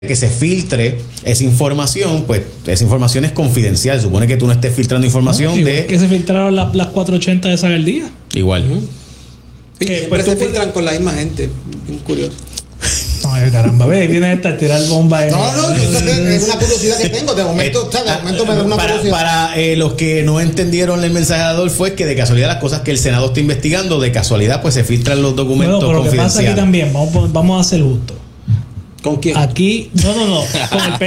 que se filtre esa información, pues esa información es confidencial. Supone que tú no estés filtrando información de... que se filtraron las 480 de Sagardía. Igual. Y siempre se filtran con la misma gente. Bien curioso. No, caramba, ve, viene esta a tirar bomba. No, es una curiosidad que tengo. De momento, me da una curiosidad. Para los que no entendieron el mensaje de Adolfo, es que de casualidad las cosas que el Senado está investigando, de casualidad pues se filtran los documentos pero confidenciales. Lo que pasa aquí también, vamos a ser justos. ¿Con quién? Aquí, no, con el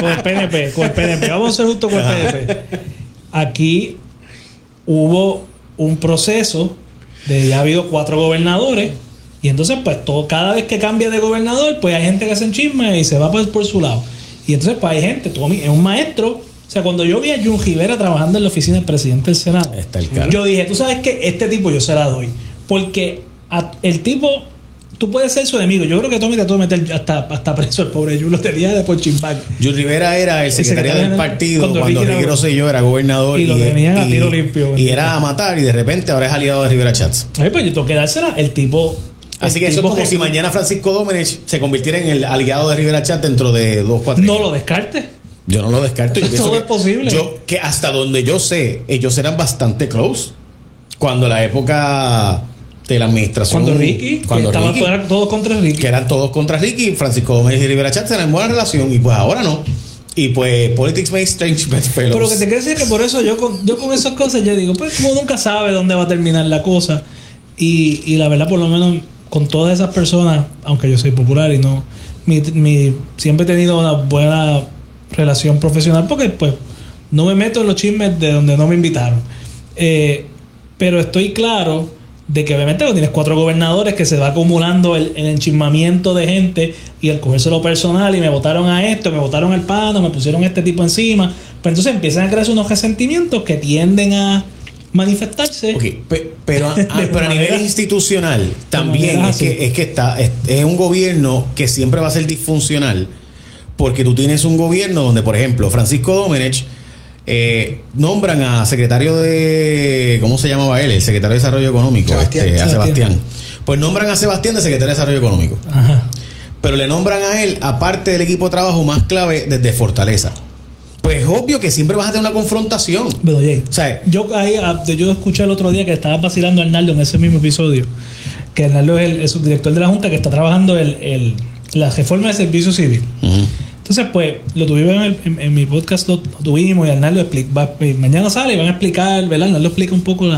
PNP. Vamos a ser justos con el PNP. Aquí hubo un proceso de ya ha habido 4 gobernadores. Y entonces, pues, cada vez que cambia de gobernador, pues hay gente que hace un chisme y se va por su lado. Y entonces, pues hay gente, es un maestro. O sea, cuando yo vi a Jun Rivera trabajando en la oficina del presidente del Senado, yo dije, tú sabes que este tipo yo se la doy. Porque el tipo, tú puedes ser su enemigo. Yo creo que Tommy te tuvo que meter hasta preso el pobre Jun, lo tenía de por chimpac. Jun Rivera era el secretario del partido cuando Ricky Rosselló era gobernador. Y lo tenían a tiro limpio. Y era a matar, y de repente ahora es aliado de Rivera Chats. Pues yo tengo que dársela, el tipo... Así que eso es como si mañana Francisco Domenech se convirtiera en el aliado de Rivera Chat dentro de 2-4 años. No lo descarte. Yo no lo descarto. Todo es posible. Que hasta donde yo sé, ellos eran bastante close. Cuando la época de la administración. Cuando estaban todos contra Ricky. Que eran todos contra Ricky. Francisco Domenech y Rivera Chat eran en buena relación. Y pues ahora no. Y pues politics makes strange bedfellows. Pero lo que te quiero decir es que por eso yo con esas cosas yo digo, pues uno nunca sabe dónde va a terminar la cosa. Y la verdad, por lo menos con todas esas personas, aunque yo soy popular y no, siempre he tenido una buena relación profesional porque pues no me meto en los chismes de donde no me invitaron. Pero estoy claro de que obviamente tienes 4 gobernadores que se va acumulando el enchismamiento de gente y el cogérselo personal y me votaron a esto, me votaron al pano, me pusieron este tipo encima. Pero entonces empiezan a crearse unos resentimientos que tienden a manifestarse. Okay, pero a nivel institucional también es un gobierno que siempre va a ser disfuncional, porque tú tienes un gobierno donde, por ejemplo, Francisco Domenech nombran a secretario de, ¿cómo se llamaba él? El secretario de Desarrollo Económico, a Sebastián. Pues nombran a Sebastián de secretario de Desarrollo Económico. Ajá. Pero le nombran a él, aparte del equipo de trabajo más clave, desde Fortaleza. Pues es obvio que siempre vas a tener una confrontación. Pero oye, o sea, yo escuché el otro día que estaba vacilando a Arnaldo en ese mismo episodio, que Arnaldo es el subdirector de la Junta que está trabajando la reforma del servicio civil. Uh-huh. Entonces, pues, lo tuvimos en mi podcast, lo tuvimos y Arnaldo mañana sale y van a explicar, ¿verdad? Arnaldo explica un poco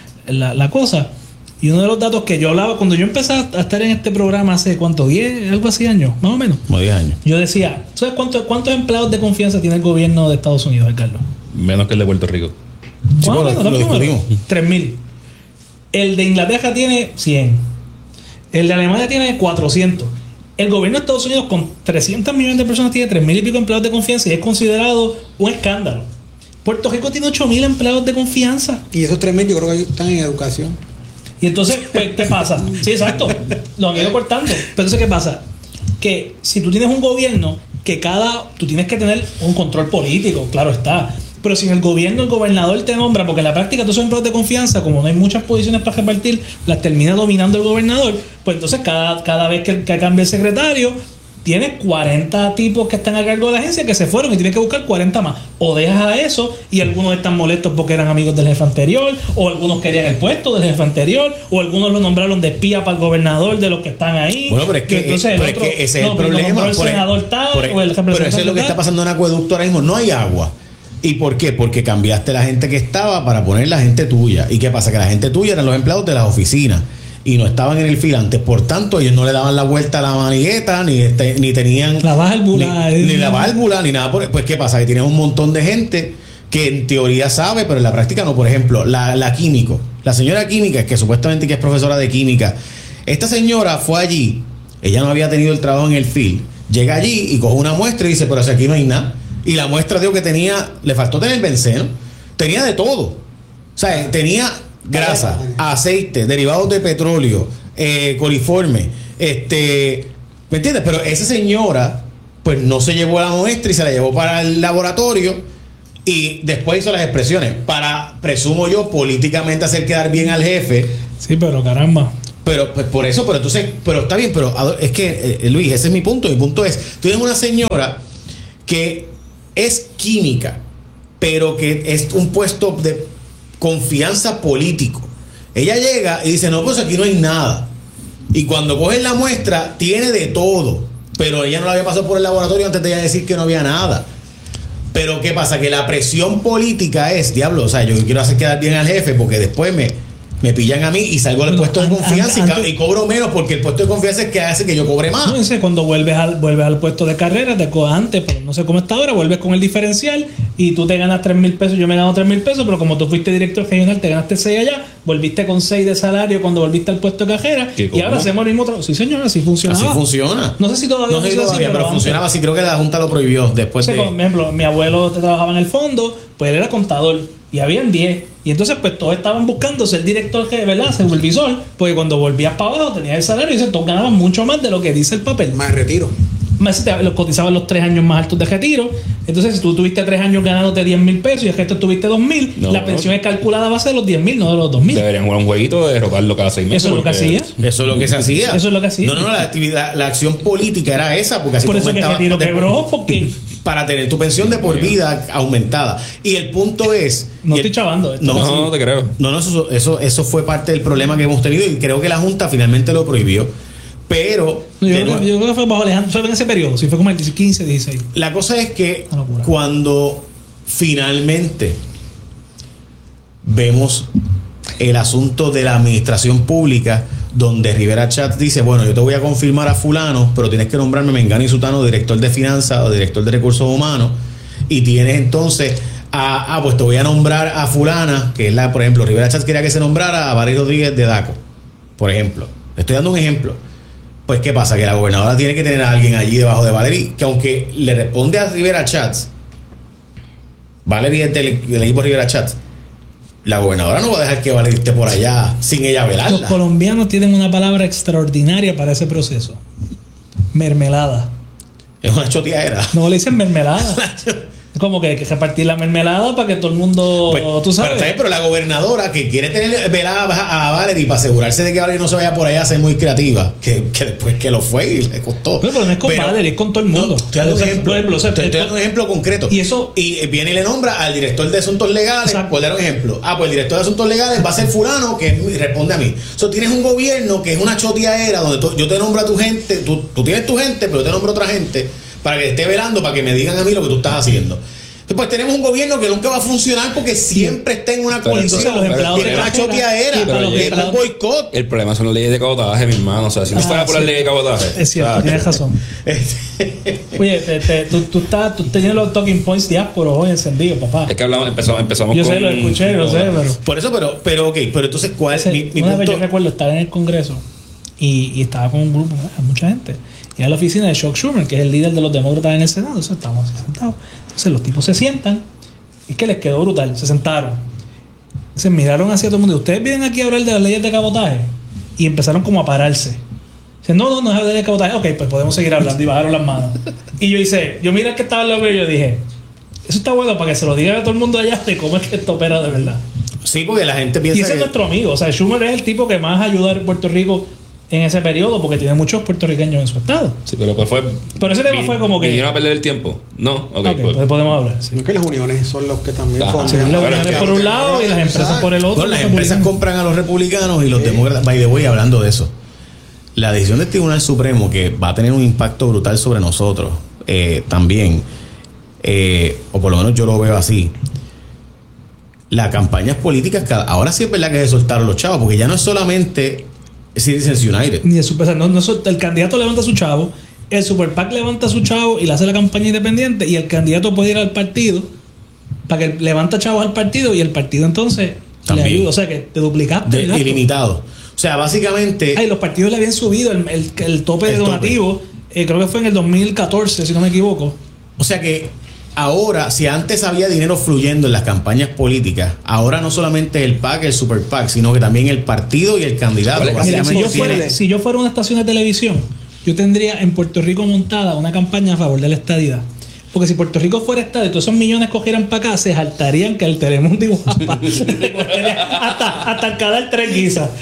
la cosa. Y uno de los datos que yo hablaba cuando yo empecé a estar en este programa hace, ¿cuánto? 10, algo así años, más o menos. Como 10 años. Yo decía, ¿sabes cuántos empleados de confianza tiene el gobierno de Estados Unidos, Carlos? Menos que el de Puerto Rico. Bueno, lo discutimos. 3,000. El de Inglaterra tiene 100. El de Alemania tiene 400. El gobierno de Estados Unidos con 300 millones de personas tiene 3,000 y pico empleados de confianza y es considerado un escándalo. Puerto Rico tiene 8,000 empleados de confianza. Y esos 3,000 yo creo que están en educación. Y entonces, ¿qué pasa? Sí, exacto. Lo han ido cortando. Pero entonces, ¿qué pasa? Que si tú tienes un gobierno tú tienes que tener un control político, claro está. Pero si en el gobierno el gobernador te nombra, porque en la práctica todos son empleados de confianza, como no hay muchas posiciones para repartir, las termina dominando el gobernador, pues entonces cada vez que cambia el secretario, tienes 40 tipos que están a cargo de la agencia que se fueron y tienes que buscar 40 más. O dejas a eso y algunos están molestos porque eran amigos del jefe anterior, o algunos querían el puesto del jefe anterior, o algunos lo nombraron de espía para el gobernador de los que están ahí. Bueno, pero es que, entonces ese es el problema. El senador tal, o el representante. Pero eso es lo que está pasando en Acueducto ahora mismo. No hay agua. ¿Y por qué? Porque cambiaste la gente que estaba para poner la gente tuya. ¿Y qué pasa? Que la gente tuya eran los empleados de las oficinas y no estaban en el fil antes, por tanto ellos no le daban la vuelta a la manigueta ni tenían la válvula ni la válvula ni nada. Pues qué pasa, que tienes un montón de gente que en teoría sabe, pero en la práctica no. Por ejemplo, la químico, la señora química, que supuestamente que es profesora de química, esta señora fue allí, ella no había tenido el trabajo en el fil, llega allí y coge una muestra y dice, pero si aquí no hay nada, y la muestra digo que le faltó tener benceno, tenía de todo, o sea, tenía grasa, aceite, derivados de petróleo, coliforme, ¿me entiendes? Pero esa señora pues no se llevó la muestra y se la llevó para el laboratorio y después hizo las expresiones para, presumo yo, políticamente hacer quedar bien al jefe. Sí, pero caramba. pero pues, por eso, pero entonces, pero está bien, pero es que, Luis, ese es mi punto. Mi punto es, tú tienes una señora que es química, pero que es un puesto de confianza político. Ella llega y dice, no, pues aquí no hay nada. Y cuando cogen la muestra, tiene de todo. Pero ella no la había pasado por el laboratorio antes de ella decir que no había nada. Pero ¿qué pasa? Que la presión política es, diablo, o sea, yo quiero hacer quedar bien al jefe porque después me pillan a mí y salgo del puesto de confianza y cobro menos porque el puesto de confianza es que hace que yo cobre más. No sé, cuando vuelves al puesto de carrera, antes, pero no sé cómo está ahora, vuelves con el diferencial y tú te ganas 3,000 pesos, yo me gano 3,000 pesos, pero como tú fuiste director regional, te ganaste 6 allá, volviste con 6 de salario cuando volviste al puesto de cajera y ahora hacemos el mismo. Sí, señor, así funcionaba. Así funciona. No sé si todavía no sé todavía, pero funcionaba así. Creo que la Junta lo prohibió después de... Por ejemplo, mi abuelo trabajaba en el fondo, pues él era contador y habían 10. Y entonces, pues todos estaban buscando ser director, ¿verdad? Supervisor, porque cuando volvías para abajo tenías el salario y todos ganaban mucho más de lo que dice el papel. Más retiro. Más te los cotizaban los 3 años más altos de retiro. Entonces, si tú tuviste 3 años ganándote 10,000 pesos y el resto tuviste 2,000, la pensión es calculada a base de los 10,000, no de los 2,000. Deberían jugar un jueguito de rotarlo cada 6 meses. Eso es lo que hacía. Eso es lo que se hacía. Eso es lo que hacía. No, la actividad, la acción política era esa, porque así por eso que el retiro quebró, porque para tener tu pensión de por vida aumentada. Y el punto es... No estoy chavando esto. No te creo. No, eso fue parte del problema que hemos tenido y creo que la Junta finalmente lo prohibió. Pero... Yo creo que fue bajo Alejandro, fue en ese periodo, sí fue como el 15, 16. La cosa es que cuando finalmente vemos el asunto de la administración pública, donde Rivera Chatz dice, bueno, yo te voy a confirmar a fulano, pero tienes que nombrarme Mengano y Sutano director de finanzas o director de recursos humanos, y tienes entonces pues te voy a nombrar a fulana, que es la, por ejemplo, Rivera Chatz quería que se nombrara a Valery Rodríguez de DACO, por ejemplo. Estoy dando un ejemplo. Pues ¿qué pasa? Que la gobernadora tiene que tener a alguien allí debajo de Valery, que aunque le responde a Rivera Chatz, Valery es del equipo Rivera Chatz, la gobernadora no va a dejar que Valery esté por allá sin ella velarla. Los colombianos tienen una palabra extraordinaria para ese proceso: mermelada. Es una choteadera. No le dicen mermelada. Como que hay que repartir la mermelada para que todo el mundo, pues, tú sabes. Pero la gobernadora que quiere tener velada a Valery para asegurarse de que Valery no se vaya por allá a ser muy creativa, que después que lo fue y le costó. Pero no es con Valery, es con todo el mundo. Te doy un ejemplo concreto. Y viene y le nombra al director de asuntos legales. Por dar un ejemplo. Pues el director de asuntos legales va a ser fulano que responde a mí. Tienes un gobierno que es una choteadera donde yo te nombro a tu gente, tú tienes tu gente, pero yo te nombro a otra gente para que esté velando, para que me digan a mí lo que tú estás haciendo. Pues tenemos un gobierno que nunca va a funcionar porque siempre está en una colisión. Tiene una choteadera, tiene un boicot. El problema son las leyes de cabotaje, mi hermano. O sea, si no fuera por la ley de cabotaje. Es cierto, tienes razón. Oye, tú tienes los talking points diásporos hoy encendidos, papá. Es que empezamos yo sé, lo escuché, lo sé, pero... Por eso, pero entonces, ¿cuál es mi una punto? vez yo recuerdo estar en el Congreso y estaba con un grupo, mucha gente. Y a la oficina de Chuck Schumer, que es el líder de los demócratas en el Senado. Entonces estábamos sentados. Entonces los tipos se sientan. Y es que les quedó brutal. Se sentaron. Se miraron hacia todo el mundo. ¿Ustedes vienen aquí a hablar de las leyes de cabotaje? Y empezaron como a pararse. Dicen, no es la ley de cabotaje. Ok, pues podemos seguir hablando. Y bajaron las manos. Y yo miré al que estaba al lado y yo dije, eso está bueno para que se lo diga a todo el mundo allá de cómo es que esto opera de verdad. Sí, porque la gente piensa y ese es nuestro amigo. O sea, Schumer es el tipo que más ayuda a Puerto Rico en ese periodo, porque tiene muchos puertorriqueños en su estado. Sí, pero pues fue... Pero ese tema fue como que... ¿Vinieron a perder el tiempo? No. Okay, pues podemos hablar. Sí. No es que las uniones son los que también... Sí, las uniones por un lado y las empresas por el otro. Las empresas compran a los republicanos y los demócratas... By the way, hablando de eso, la decisión del Tribunal Supremo, que va a tener un impacto brutal sobre nosotros, también, o por lo menos yo lo veo así, las campañas políticas, ahora sí es verdad que se soltaron los chavos, porque ya no es solamente Citizens United. Ni el candidato levanta su chavo, el Super PAC levanta su chavo y le hace la campaña independiente, y el candidato puede ir al partido para que levanta chavos al partido y el partido entonces también le ayuda. O sea que te duplicaste. Ilimitado. O sea, básicamente... los partidos le habían subido el tope de donativo. Creo que fue en el 2014, si no me equivoco. O sea que ahora, si antes había dinero fluyendo en las campañas políticas, ahora no solamente el PAC, el Super PAC, sino que también el partido y el candidato. Mira, si yo fuera una estación de televisión, yo tendría en Puerto Rico montada una campaña a favor de la estadidad. Porque si Puerto Rico fuera estado y todos esos millones cogieran para acá, se saltarían que el Telemundo dibujaba hasta el canal 3 guisa.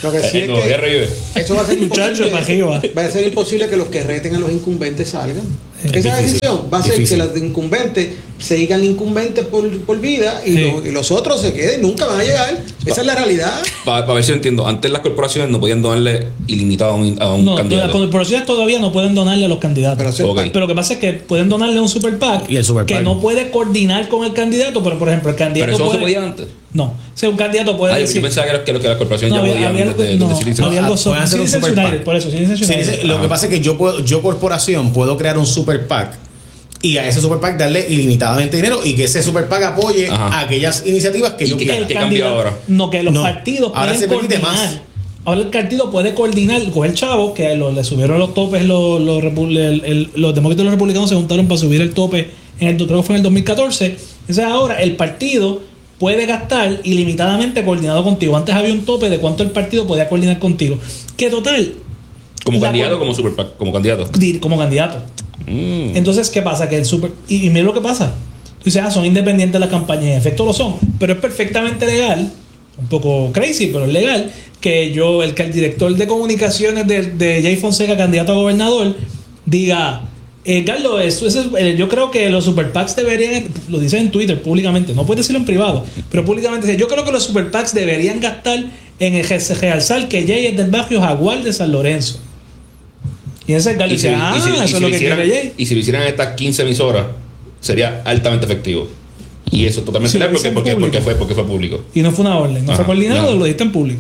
Lo que sí es No, ya revive. que eso va a ser Muchacho, ¿para qué imposible. va? Va a ser imposible que los que reten a los incumbentes salgan. Esa difícil. decisión va a ser Difícil. que los incumbentes sigan incumbentes por vida y, Sí. y los otros se queden, nunca van a llegar. Esa es la realidad. Para ver si lo entiendo. Antes las corporaciones no podían donarle ilimitado a un No, las candidato. corporaciones todavía no pueden donarle a los candidatos. Pero Pero, se- Ok. lo que pasa es que pueden donarle a un super PAC Y el super que PAC. no puede coordinar con el candidato, pero por ejemplo, el candidato Pero eso no se puede... podía antes. No, o sea, un candidato puede Yo decir... pensaba que las corporaciones No, ya había podían algo, desde no, Citizen. había algo pueden hacer un Citizens super United, PAC. por eso, Citizens Sí, United. lo que pasa es que yo corporación puedo crear un super PAC y a ese super PAC darle ilimitadamente dinero y que ese super PAC apoye Ajá. a aquellas iniciativas que ¿Y yo qué- quiera. El ¿Qué cambió candidato- ahora? No, que los No, partidos ahora pueden se permite coordinar. más. Ahora el partido puede coordinar con el chavo, que le subieron los topes, los demócratas y los republicanos se juntaron para subir el tope, creo que fue en el 2014. Entonces ahora el partido puede gastar ilimitadamente coordinado contigo. Antes había un tope de cuánto el partido podía coordinar contigo. Que total, Como la- candidato o como super PAC, como candidato. como candidato. Mm. Entonces, ¿qué pasa? Que el super. Y mira lo que pasa. Tú dices, son independientes las campañas. En efecto lo son. Pero es perfectamente legal. Un poco crazy, pero es legal. Que el director de comunicaciones de Jay Fonseca, candidato a gobernador, diga: Carlos, yo creo que los super PACs deberían. Lo dice en Twitter públicamente. No puede decirlo en privado. Pero públicamente dice: yo creo que los super PACs deberían gastar en realzar que Jay es del barrio Jaguar de San Lorenzo. Y ese Carlos dice: eso es lo que quiere Jay. Y si lo hicieran en estas 15 emisoras, sería altamente efectivo. Y eso es totalmente Sí, legal lo hice en porque público. fue público. Y no fue una orden, no Ajá, fue coordinado, ya. lo diste en público.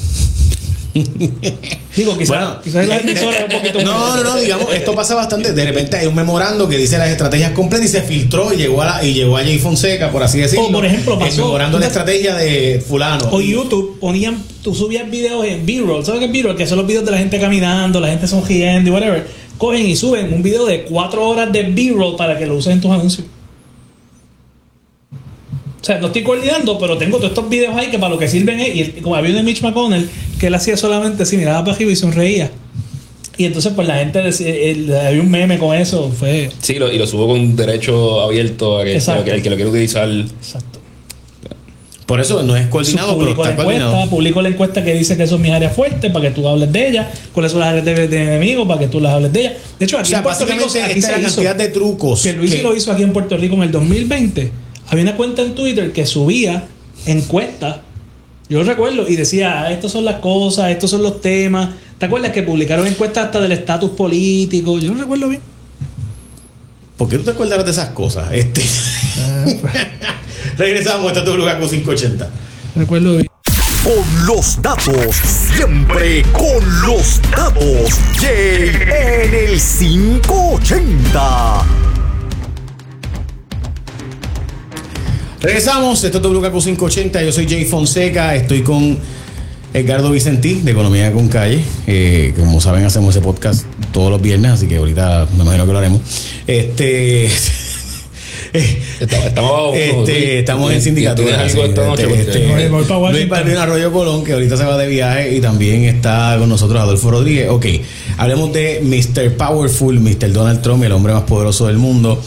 Digo, Bueno. quizás la emisora es un poquito No, digamos, esto pasa bastante. De repente hay un memorando que dice las estrategias completas y se filtró y llegó a Jay Fonseca, por así decirlo. O, por ejemplo, el pasó- memorando la estrategia de fulano. O YouTube tú subías videos en B-roll. ¿Sabes qué es B-roll? Que son los videos de la gente caminando, la gente sonriendo y whatever. Cogen y suben un video de 4 horas de B-roll para que lo usen en tus anuncios. O sea, no estoy coordinando, pero tengo todos estos videos ahí que para lo que sirven es. Y como había uno de Mitch McConnell, que él hacía solamente así, miraba para arriba y sonreía. Y entonces, pues la gente decía, había un meme con eso. Fue. Sí, y lo subo con derecho abierto a que Exacto. el que lo quiera utilizar. Exacto. Por eso no es coordinado, pero Publicó la está encuesta, coordinado. publicó la encuesta que dice que son mis áreas fuertes para que tú hables de ellas, cuáles son las áreas de enemigo para que tú las hables de ellas. De hecho, O aquí sea, en Puerto Rico básicamente aquí esta es se la hizo. cantidad de trucos. Que Luis que- lo hizo aquí en Puerto Rico en el 2020. Había una cuenta en Twitter que subía encuestas. Yo recuerdo y decía, estas son las cosas, estos son los temas. ¿Te acuerdas que publicaron encuestas hasta del estatus político? Yo no recuerdo bien. ¿Por qué tú te acuerdas de esas cosas? Regresamos a tu lugar con 580. Recuerdo bien. Con los datos, siempre con los datos. Jay en el 580. Regresamos, esto es WKQ 580, yo soy Jay Fonseca, estoy con Edgardo Vicentí de Economía con Calle. Como saben, hacemos ese podcast todos los viernes, así que ahorita me imagino que lo haremos. Estamos Estamos en sindicatura. ¿Tienes algo esta noche? Porque- Voy para Washington. Luis Balbino Arroyo Colón, que ahorita se va de viaje, y también está con nosotros Adolfo Rodríguez. Ok, hablemos de Mr. Powerful, Mr. Donald Trump, el hombre más poderoso del mundo.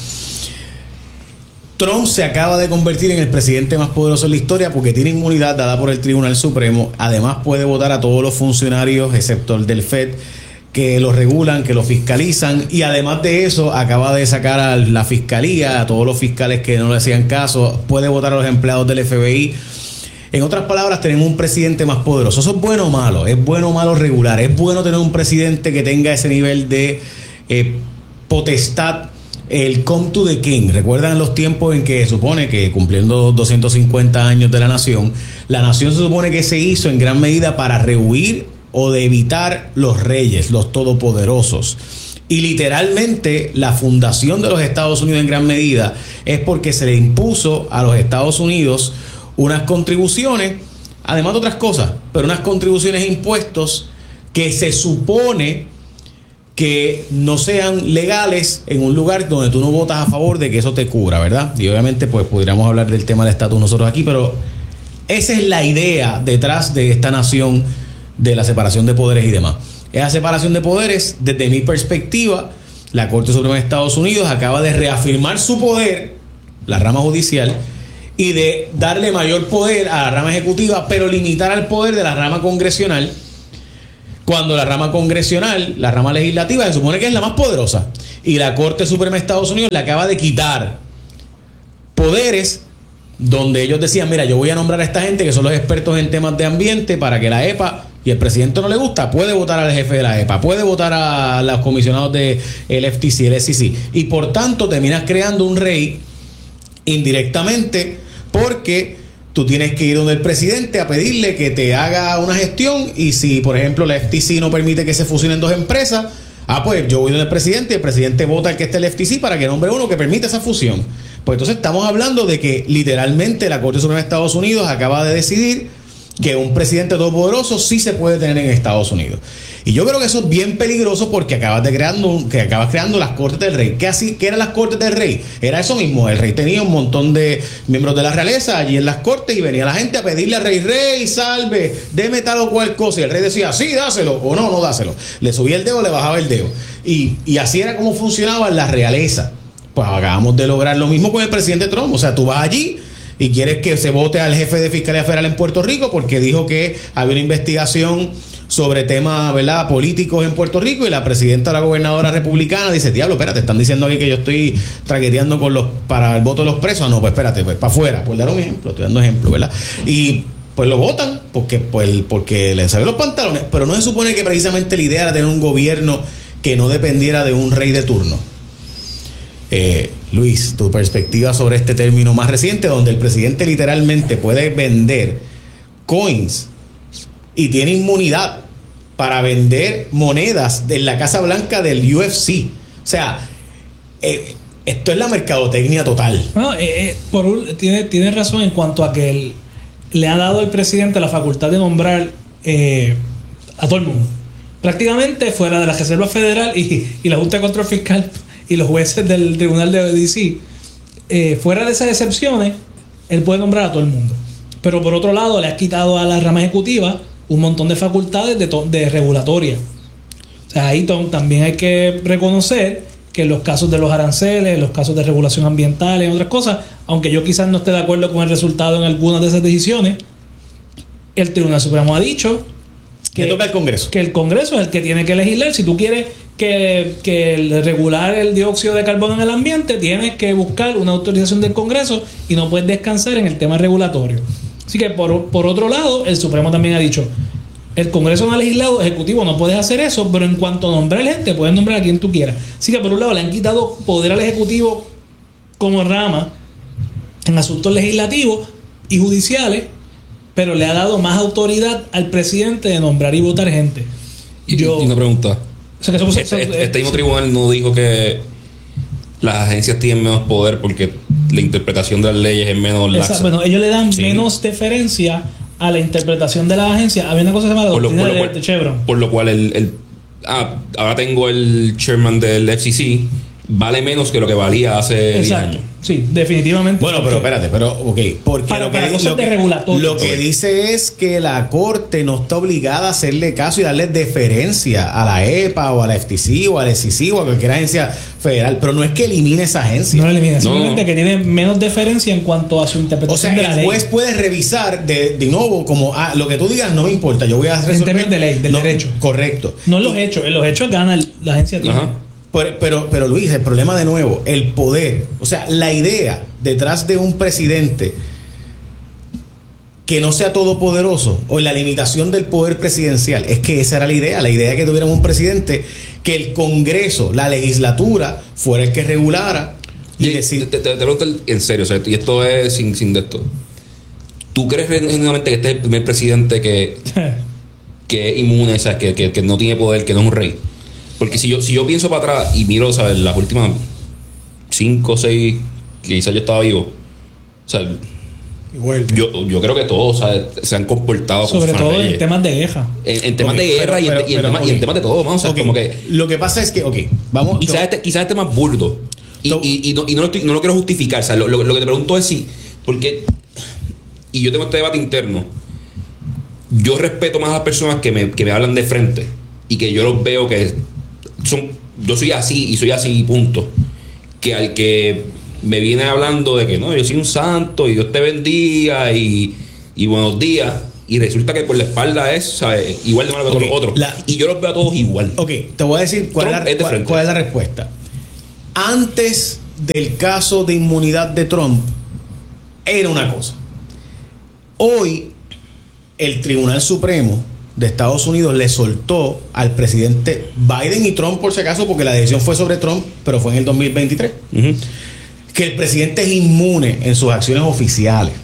Trump se acaba de convertir en el presidente más poderoso de la historia porque tiene inmunidad dada por el Tribunal Supremo. Además puede votar a todos los funcionarios, excepto el del FED, que lo regulan, que lo fiscalizan. Y además de eso, acaba de sacar a la fiscalía, a todos los fiscales que no le hacían caso. Puede votar a los empleados del FBI. En otras palabras, tenemos un presidente más poderoso. ¿Eso es bueno o malo? ¿Es bueno o malo regular? ¿Es bueno tener un presidente que tenga ese nivel de potestad? El come to the king. ¿Recuerdan los tiempos en que se supone que cumpliendo 250 años de la nación se supone que se hizo en gran medida para rehuir o de evitar los reyes, los todopoderosos? Y literalmente la fundación de los Estados Unidos en gran medida es porque se le impuso a los Estados Unidos unas contribuciones, además de otras cosas, pero unas contribuciones e impuestos que se supone que no sean legales en un lugar donde tú no votas a favor de que eso te cubra, ¿verdad? Y obviamente pues pudiéramos hablar del tema del estatus nosotros aquí, pero esa es la idea detrás de esta nación de la separación de poderes y demás. Esa separación de poderes, desde mi perspectiva, la Corte Suprema de Estados Unidos acaba de reafirmar su poder, la rama judicial, y de darle mayor poder a la rama ejecutiva, pero limitar al poder de la rama congresional, Cuando la rama congresional, la rama legislativa, se supone que es la más poderosa. Y la Corte Suprema de Estados Unidos le acaba de quitar poderes donde ellos decían, mira, yo voy a nombrar a esta gente que son los expertos en temas de ambiente para que la EPA, y el presidente no le gusta, puede votar al jefe de la EPA, puede votar a los comisionados del FTC, el SEC. Y por tanto terminas creando un rey indirectamente porque tú tienes que ir donde el presidente a pedirle que te haga una gestión, y si, por ejemplo, la FTC no permite que se fusionen dos empresas, pues yo voy donde el presidente y el presidente vota al que esté el FTC para que nombre uno que permita esa fusión. Pues entonces estamos hablando de que literalmente la Corte Suprema de Estados Unidos acaba de decidir que un presidente todopoderoso sí se puede tener en Estados Unidos. Y yo creo que eso es bien peligroso porque acabas creando las Cortes del Rey. ¿Qué eran las Cortes del Rey? Era eso mismo. El rey tenía un montón de miembros de la realeza allí en las Cortes y venía la gente a pedirle al rey, salve, deme tal o cual cosa. Y el rey decía, sí, dáselo, o no dáselo. Le subía el dedo, le bajaba el dedo. Y así era como funcionaba la realeza. Pues acabamos de lograr lo mismo con el presidente Trump. O sea, tú vas allí y quieres que se vote al jefe de Fiscalía Federal en Puerto Rico porque dijo que había una investigación sobre temas, ¿verdad?, políticos en Puerto Rico, y la presidenta, la gobernadora republicana, dice, diablo, espérate, están diciendo aquí que yo estoy traqueteando para el voto de los presos. No, pues espérate, pues para afuera, por dar un ejemplo, estoy dando ejemplo, ¿verdad? Y pues lo votan porque les salen los pantalones, pero no se supone que precisamente la idea era tener un gobierno que no dependiera de un rey de turno. Luis, tu perspectiva sobre este término más reciente, donde el presidente literalmente puede vender coins y tiene inmunidad para vender monedas de la Casa Blanca del UFC. O sea, esto es la mercadotecnia total. No, tiene razón en cuanto a que le ha dado al presidente la facultad de nombrar a todo el mundo. Prácticamente fuera de la Reserva Federal y la Junta de Control Fiscal y los jueces del Tribunal de DC, fuera de esas excepciones, él puede nombrar a todo el mundo. Pero por otro lado, le ha quitado a la rama ejecutiva un montón de facultades de regulatoria. O sea, ahí también hay que reconocer que en los casos de los aranceles, en los casos de regulación ambiental y otras cosas, aunque yo quizás no esté de acuerdo con el resultado en algunas de esas decisiones, el Tribunal Supremo ha dicho que toca el Congreso. Que el Congreso es el que tiene que legislar. Si tú quieres que regular el dióxido de carbono en el ambiente, tienes que buscar una autorización del Congreso y no puedes descansar en el tema regulatorio. Así que por otro lado, el Supremo también ha dicho, el Congreso no ha legislado, Ejecutivo no puedes hacer eso, pero en cuanto a nombrar gente, puedes nombrar a quien tú quieras. Así que por un lado le han quitado poder al Ejecutivo como rama en asuntos legislativos y judiciales, pero le ha dado más autoridad al presidente de nombrar y votar gente. Y una pregunta. O sea, que este mismo tribunal no dijo que las agencias tienen menos poder porque la interpretación de las leyes es menos laxa. Bueno, ellos le dan menos deferencia a la interpretación de las agencias. Había una cosa llamada doctrina de Chevron. Por lo cual ahora tengo el chairman del FCC, vale menos que lo que valía hace 10 años. Sí, definitivamente. Bueno, pero espérate, porque lo que dice es que la Corte no está obligada a hacerle caso y darle deferencia a la EPA o a la FTC o a la SEC o a cualquier agencia federal, pero no es que elimine esa agencia. No la elimina, simplemente que tiene menos deferencia en cuanto a su interpretación de la ley. El juez puede revisar de nuevo como lo que tú digas no me importa, yo voy a resolver. En términos de ley, del derecho. Correcto. No en los hechos gana la agencia. Pero Luis, el problema de nuevo, el poder, o sea, la idea detrás de un presidente que no sea todopoderoso o la limitación del poder presidencial, es que esa era la idea de que tuviéramos un presidente que el Congreso, la legislatura, fuera el que regulara y te pregunto en serio, o sea, y esto es sin de esto. ¿Tú crees genuinamente que este es el primer presidente que es inmune, o sea, que no tiene poder, que no es un rey? Porque si yo pienso para atrás y miro, ¿sabes?, las últimas 5 o 6 que quizás yo estaba vivo, o sea, yo creo que todos, ¿sabes?, se han comportado sobre todo en temas de guerra. En temas de guerra y en temas de todo, vamos a ver, como que lo que pasa es que, vamos. Quizás este más burdo. Y no lo quiero justificar, o sea, lo que te pregunto es si, porque, y yo tengo este debate interno, yo respeto más a las personas que me hablan de frente y que yo los veo que yo soy así y soy así, punto, que al que me viene hablando de que no, yo soy un santo y Dios te bendiga y buenos días, y resulta que por la espalda es, ¿sabes?, igual de malo que todos los otros. Y yo los veo a todos igual. Ok, te voy a decir cuál es la respuesta. Antes del caso de inmunidad de Trump, era una cosa. Hoy, el Tribunal Supremo de Estados Unidos le soltó al presidente Biden y Trump, por si acaso, porque la decisión fue sobre Trump, pero fue en el 2023, que el presidente es inmune en sus acciones oficiales.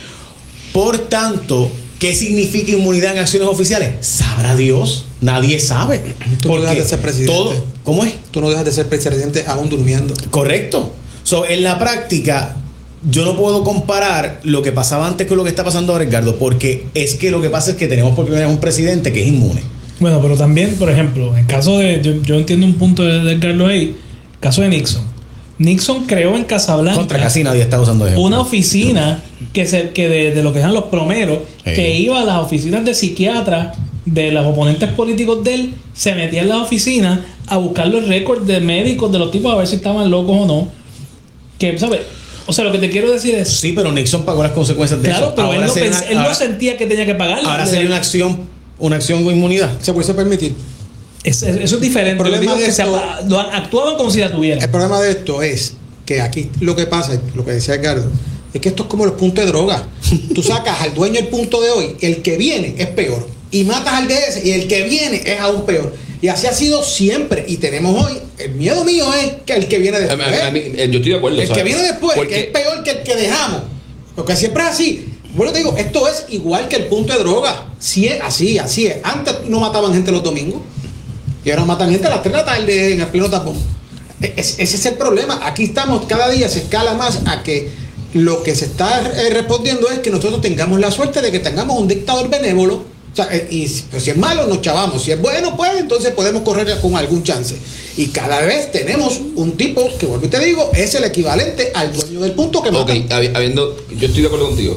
Por tanto, ¿qué significa inmunidad en acciones oficiales? Sabrá Dios, nadie sabe. Tú no dejas de ser presidente. ¿Cómo es? Tú no dejas de ser presidente aún durmiendo. Correcto. En la práctica, yo no puedo comparar lo que pasaba antes con lo que está pasando ahora, Edgardo, porque es que lo que pasa es que tenemos por primera vez un presidente que es inmune. Bueno, pero también, por ejemplo, en el caso de... Yo entiendo un punto de Edgardo ahí. El caso de Nixon. Nixon creó en Casablanca... Contra casi nadie está usando ejemplo. Una oficina que de lo que eran los plomeros, que iba a las oficinas de psiquiatras de los oponentes políticos de él, se metía en las oficinas a buscar los récords de médicos de los tipos a ver si estaban locos o no. Que, ¿sabes? O sea, lo que te quiero decir es... Sí, pero Nixon pagó las consecuencias de eso. Claro, pero él no sentía que tenía que pagarlo. Ahora sería una acción con inmunidad. Se puede permitir. Eso es diferente. El problema de esto, actuaban como si la tuvieran. El problema de esto es que aquí lo que pasa, lo que decía Edgardo, es que esto es como los puntos de droga. Tú sacas al dueño el punto de hoy, el que viene es peor. Y matas al de ese, y el que viene es aún peor. Y así ha sido siempre. Y tenemos hoy, el miedo mío es que el que viene después. Yo estoy de acuerdo. El que viene después, que es peor que el que dejamos. Porque siempre es así. Bueno, te digo, esto es igual que el punto de droga. Sí es así es. Antes no mataban gente los domingos. Y ahora matan gente a las 3 de la tarde en el pleno tapón. Ese es el problema. Aquí estamos, cada día se escala más a que lo que se está respondiendo es que nosotros tengamos la suerte de que tengamos un dictador benévolo. O sea, y pues, si es malo, nos chavamos. Si es bueno, pues entonces podemos correr con algún chance. Y cada vez tenemos un tipo que, vuelvo y te digo, es el equivalente al dueño del punto que mata. Yo estoy de acuerdo contigo.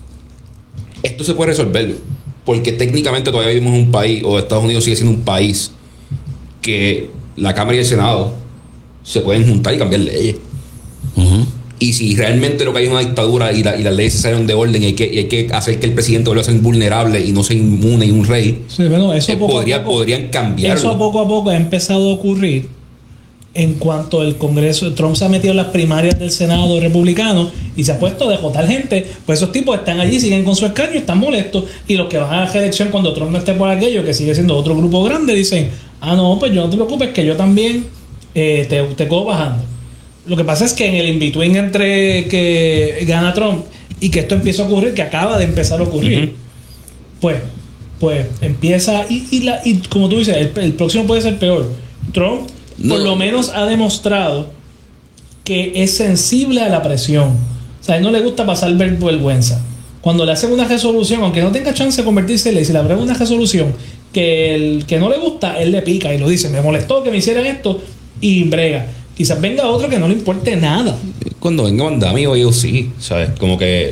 Esto se puede resolver. Porque técnicamente todavía vivimos en un país, o Estados Unidos sigue siendo un país, que la Cámara y el Senado se pueden juntar y cambiar leyes. Y si realmente lo que hay es una dictadura y las leyes se salen de orden y hay que hacer que el presidente vuelva a ser invulnerable y no sea inmune y un rey, sí, bueno, eso podrían cambiarlo. Eso poco a poco ha empezado a ocurrir en cuanto el Congreso. Trump se ha metido en las primarias del Senado republicano y se ha puesto a dejotar gente. Pues esos tipos están allí, siguen con su escaño, están molestos. Y los que van a la reelección cuando Trump no esté por aquello, que sigue siendo otro grupo grande, dicen: no, pues yo no te preocupes, que yo también te cojo bajando. Lo que pasa es que en el in-between entre que gana Trump y que esto empieza a ocurrir, que acaba de empezar a ocurrir, pues empieza y como tú dices, el próximo puede ser peor. Trump por lo menos ha demostrado que es sensible a la presión. O sea, a él no le gusta pasar vergüenza. Cuando le hacen una resolución, aunque no tenga chance de convertirse en ley, si le abren una resolución que el que no le gusta, él le pica y lo dice: me molestó que me hicieran esto, y brega. Quizás venga otro que no le importe nada. Cuando venga Mandami o yo sí, ¿sabes? Como que...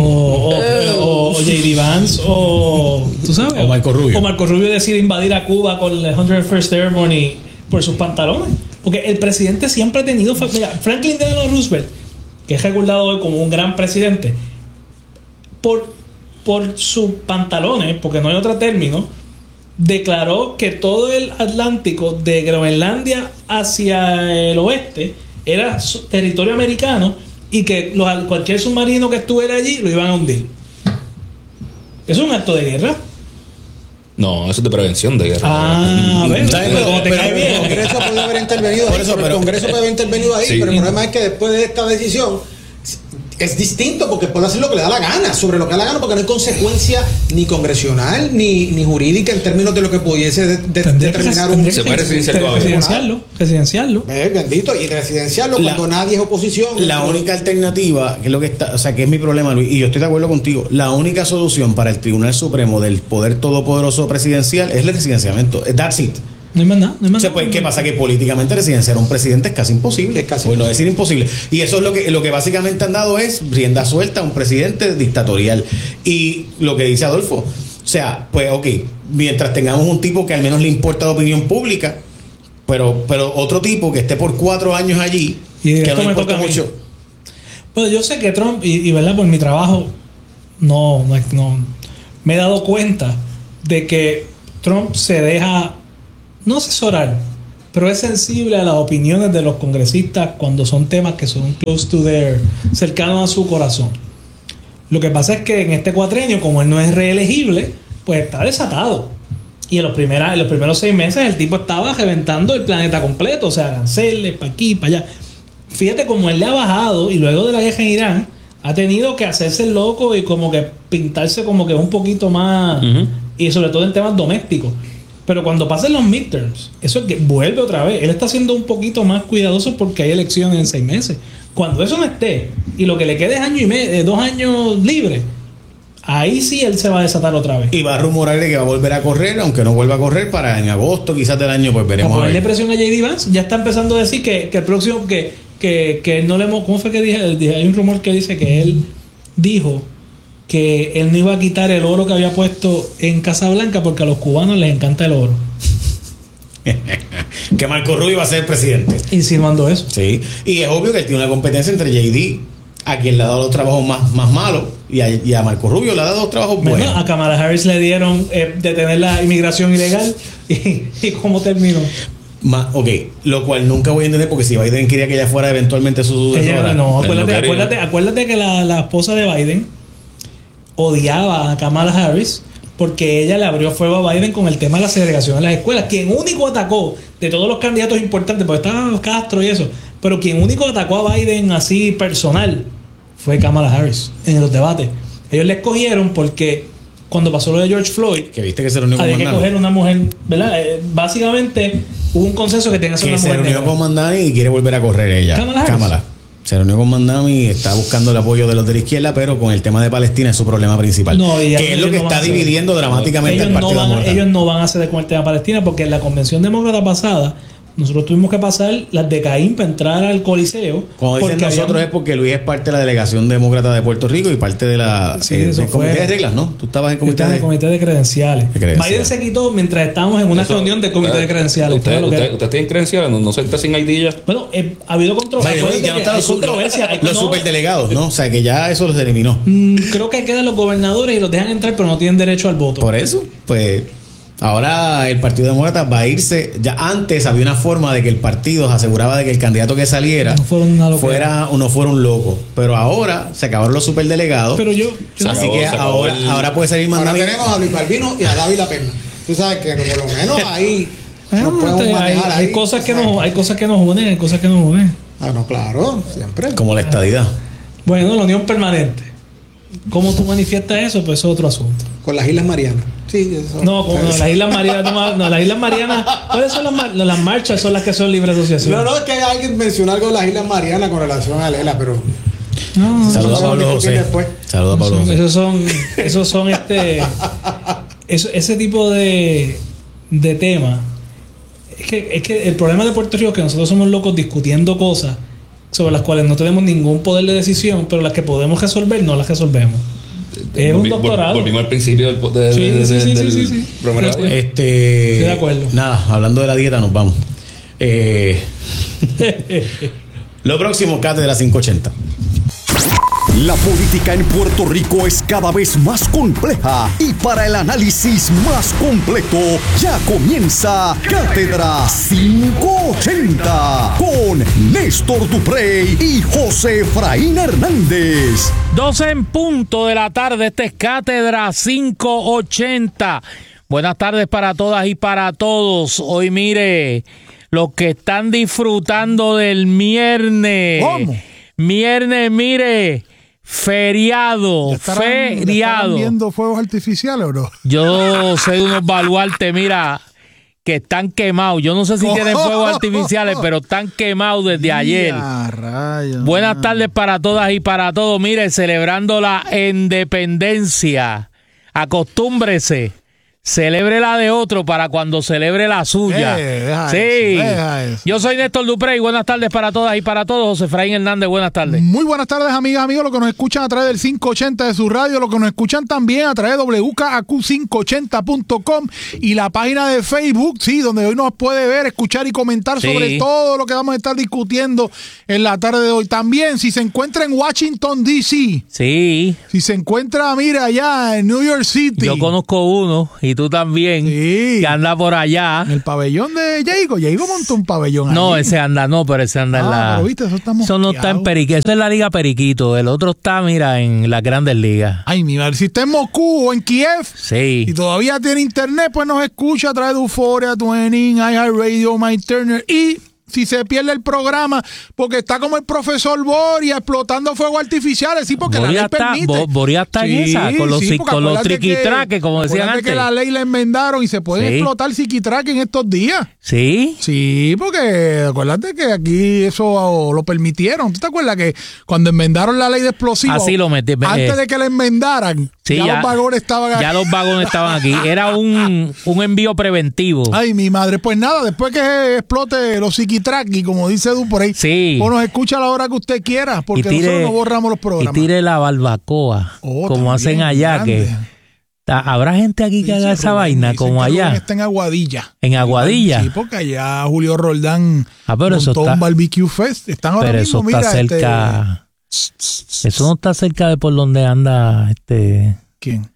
O J.D. Vance, ¿tú sabes? O Marco Rubio. O Marco Rubio decide invadir a Cuba con el 101st Airborne y por sus pantalones. Porque el presidente siempre ha tenido... Mira, Franklin Delano Roosevelt, que es recordado hoy como un gran presidente, por sus pantalones, porque no hay otro término, declaró que todo el Atlántico de Groenlandia hacia el oeste era territorio americano y que cualquier submarino que estuviera allí lo iban a hundir. ¿Eso es un acto de guerra? No, eso es de prevención de guerra. Pero como te cae bien. El Congreso puede haber intervenido ahí. El Congreso puede haber intervenido ahí, sí, pero el problema es que después de esta decisión es distinto, porque puede hacer lo que le da la gana, sobre lo que le da la gana, porque no hay consecuencia ni congresional ni jurídica en términos de lo que pudiese determinar un... Se puede residenciarlo. Bendito, y residenciarlo cuando nadie es oposición. La única alternativa, que es lo que está, o sea, que es mi problema, Luis, y yo estoy de acuerdo contigo, la única solución para el Tribunal Supremo del poder todopoderoso presidencial es el residenciamiento. That's it. No hay más nada. O sea, pues, ¿qué pasa? Que políticamente residenciar a un presidente es casi imposible. Por no decir imposible. Y eso es lo que básicamente han dado es rienda suelta a un presidente dictatorial. Y lo que dice Adolfo, o sea, pues ok, mientras tengamos un tipo que al menos le importa la opinión pública, pero otro tipo que esté por 4 años allí, y que no me importa mucho. Pues yo sé que Trump, y verdad, por mi trabajo, no me he dado cuenta de que Trump se deja, no asesorar, pero es sensible a las opiniones de los congresistas cuando son temas que son close to their, cercanos a su corazón. Lo que pasa es que en este cuatrenio, como él no es reelegible, pues está desatado. Y en los primeros 6 meses el tipo estaba reventando el planeta completo, o sea, aranceles, para aquí, para allá. Fíjate cómo él le ha bajado y luego de la guerra en Irán ha tenido que hacerse el loco y como que pintarse como que un poquito más, y sobre todo en temas domésticos. Pero cuando pasen los midterms, eso es que vuelve otra vez. Él está siendo un poquito más cuidadoso porque hay elecciones en 6 meses. Cuando eso no esté y lo que le quede es año y medio, 2 años libre, ahí sí él se va a desatar otra vez. Y va a rumorar de que va a volver a correr, aunque no vuelva a correr para en agosto quizás del año, pues veremos. Para ponerle presión a J.D. Vance, ya está empezando a decir que el próximo, que no le hemos... ¿Cómo fue que dije? Hay un rumor que dice que él dijo que él no iba a quitar el oro que había puesto en Casa Blanca porque a los cubanos les encanta el oro. Que Marco Rubio va a ser presidente. Insinuando eso. Sí. Y es obvio que él tiene una competencia entre J.D., a quien le ha dado los trabajos más malos, y a Marco Rubio le ha dado los trabajos buenos. Bueno, a Kamala Harris le dieron detener la inmigración ilegal y ¿cómo terminó? Ok, lo cual nunca voy a entender, porque si Biden quería que ella fuera eventualmente su sucesora. No, acuérdate que la esposa de Biden odiaba a Kamala Harris porque ella le abrió fuego a Biden con el tema de la segregación en las escuelas. Quien único atacó de todos los candidatos importantes, porque estaban Castro y eso, pero quien único atacó a Biden así personal fue Kamala Harris en los debates. Ellos le escogieron porque cuando pasó lo de George Floyd, que viste que se reunió con había que Mandani, coger una mujer, ¿verdad? Básicamente hubo un consenso que tenía que ser una que se mujer reunió negra. con Mandani y quiere volver a correr ella. Kamala. Se reunió con Mandani y está buscando el apoyo de los de la izquierda, pero con el tema de Palestina es su problema principal. No, que es lo que está dividiendo dramáticamente al Partido Demócrata. Ellos no van a ceder con el tema de Palestina porque en la convención demócrata pasada nosotros tuvimos que pasar las de Caín para entrar al Coliseo. Cuando dicen nosotros es porque Luis es parte de la delegación demócrata de Puerto Rico y parte de la del comité de reglas, ¿no? Tú estabas en el comité de credenciales. Biden se quitó mientras estábamos en una reunión del comité de credenciales. ¿Usted tiene credenciales? ¿No se está sin ID ya? Bueno, ha habido controversia. Ya no están los superdelegados, ¿no? O sea, que ya eso los eliminó. Creo que quedan los gobernadores y los dejan entrar, pero no tienen derecho al voto. Por eso, pues... Ahora el Partido Demócrata va a irse. Ya antes había una forma de que el partido se aseguraba de que el candidato que saliera no fuera un loco. Pero ahora se acabaron los superdelegados. Pero así que ahora puede salir más. Ahora tenemos a Luis Balbino y a David La Perna. Tú sabes que por lo menos ahí hay cosas que nos unen, Ah, no, claro, siempre. Como la estadidad. Bueno, la unión permanente. ¿Cómo tú manifiestas eso? Pues eso es otro asunto. Con las Islas Marianas. Sí, eso. No, las Islas Marianas. No, las Islas Marianas. ¿Cuáles son las marchas? Son las que son libre asociación. No, es que alguien mencionó algo de las Islas Marianas con relación a Lela, pero. No, saludos a Pablo José. Saludos a Pablo José. Esos son ese tipo de temas. Es que el problema de Puerto Rico es que nosotros somos locos discutiendo cosas sobre las cuales no tenemos ningún poder de decisión, pero las que podemos resolver no las resolvemos. Es un doctorado. Volvimos al principio del sí. programa. Estoy de acuerdo. Nada, hablando de la dieta, nos vamos. Lo próximo, Cátedra 580. La política en Puerto Rico es cada vez más compleja y para el análisis más completo ya comienza Cátedra 580 con Néstor Duprey y José Efraín Hernández. 12 en punto de la tarde, esta es Cátedra 580. Buenas tardes para todas y para todos. Hoy mire, los que están disfrutando del viernes. ¿Cómo? Viernes, mire. Feriado. ¿Estarán viendo fuegos artificiales o no? Yo sé de unos baluartes, mira, que están quemados. Yo no sé si tienen fuegos artificiales, pero están quemados desde ayer. Buenas tardes para todas y para todos. Mire, celebrando la independencia. Acostúmbrese. celebre la de otro para cuando celebre la suya. Deja Sí. eso. Yo soy Néstor Duprey. Buenas tardes para todas y para todos. José Efraín Hernández, buenas tardes. Muy buenas tardes, amigas, amigos, los que nos escuchan a través del 580 de su radio, los que nos escuchan también a través de WKAQ580.com y la página de Facebook, sí, donde hoy nos puede ver, escuchar y comentar Sí. sobre todo lo que vamos a estar discutiendo en la tarde de hoy. También, si se encuentra en Washington, D.C., Sí, si se encuentra, mira, allá en New York City, yo conozco uno y tú también, Sí. que anda por allá. en el pabellón de Jago montó un pabellón No, allí. ese anda, no, pero ese anda en la... pero viste, eso está no está en mosqueado. Periquito, eso es la Liga Periquito. El otro está, mira, en las Grandes Ligas. Ay, mi madre, si está en Moscú o en Kiev, Sí. y todavía tiene internet, pues nos escucha a través de Euphoria, Tuning, iHeartRadio, MyTurner. Y si se pierde el programa, porque está como el profesor Boria explotando fuegos artificiales, sí, porque Boria la ley está- permite. Boria está en esa, con los porque con los acuérdate triquitraques, como decían acuérdate antes. que la ley la enmendaron y se pueden Sí. explotar psiquitraques en estos días. Sí. Sí, porque acuérdate que aquí eso lo permitieron. ¿Tú te acuerdas que cuando enmendaron la ley de explosivos, Así lo metí. antes de que la enmendaran, Sí, ya los vagones estaban aquí? Ya los vagones estaban aquí. Era un envío preventivo. Ay, mi madre. Pues nada, después que explote los psiquitraqui, como dice Du por ahí, Sí. o nos escucha a la hora que usted quiera, porque nosotros no borramos los y programas. tire la barbacoa, Oh, como también, hacen allá. grande. Habrá gente aquí que Dice haga esa Rubén, vaina, dicen como que Rubén allá. está en Aguadilla. En Aguadilla. Sí, porque allá Julio Roldán Pero eso montó está- un barbecue fest. Están ahora Pero mismo, eso está mira, cerca. Eso no está cerca de por donde anda ¿Quién?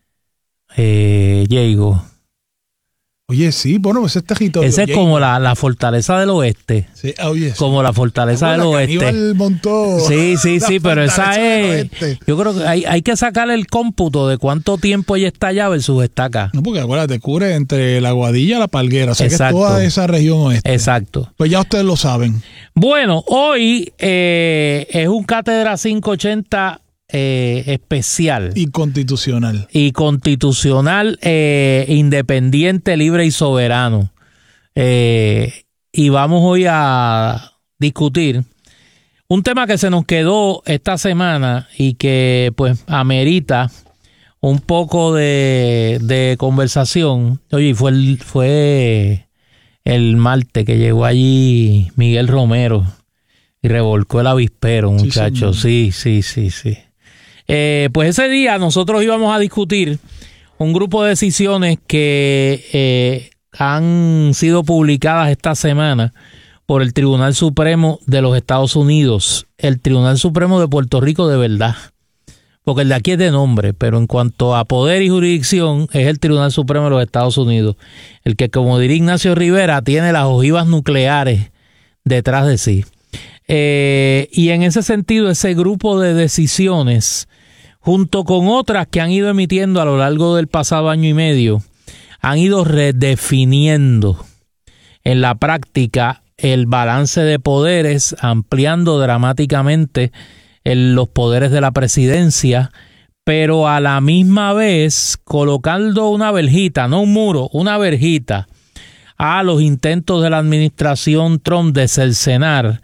Diego. Oye, sí, bueno, ese es territorio. Ese es como la fortaleza del oeste. Sí, oye, sí. Como la fortaleza del Acuérdate que oeste. Aníbal montó Sí, la pero esa fortaleza del es. oeste. Yo creo que hay que sacarle el cómputo de cuánto tiempo ella está allá versus está acá. No, porque acuérdate, cubre entre la Aguadilla y la Palguera. O sea, Exacto. que es toda esa región oeste. Exacto. Pues ya ustedes lo saben. Bueno, hoy es un Cátedra 580 especial Y constitucional. y constitucional, independiente, libre y soberano. Y vamos hoy a discutir un tema que se nos quedó esta semana y que pues amerita un poco de conversación. Oye, fue el martes que llegó allí Miguel Romero y revolcó el avispero, Sí, muchachos. Sí. Pues ese día nosotros íbamos a discutir un grupo de decisiones que han sido publicadas esta semana por el Tribunal Supremo de los Estados Unidos, el Tribunal Supremo de Puerto Rico de verdad, porque el de aquí es de nombre, pero en cuanto a poder y jurisdicción es el Tribunal Supremo de los Estados Unidos, el que, como diría Ignacio Rivera, tiene las ojivas nucleares detrás de sí. Y en ese sentido, ese grupo de decisiones, junto con otras que han ido emitiendo a lo largo del pasado año y medio, han ido redefiniendo en la práctica el balance de poderes, ampliando dramáticamente los poderes de la presidencia, pero a la misma vez colocando una verjita, no un muro, una verjita a los intentos de la administración Trump de cercenar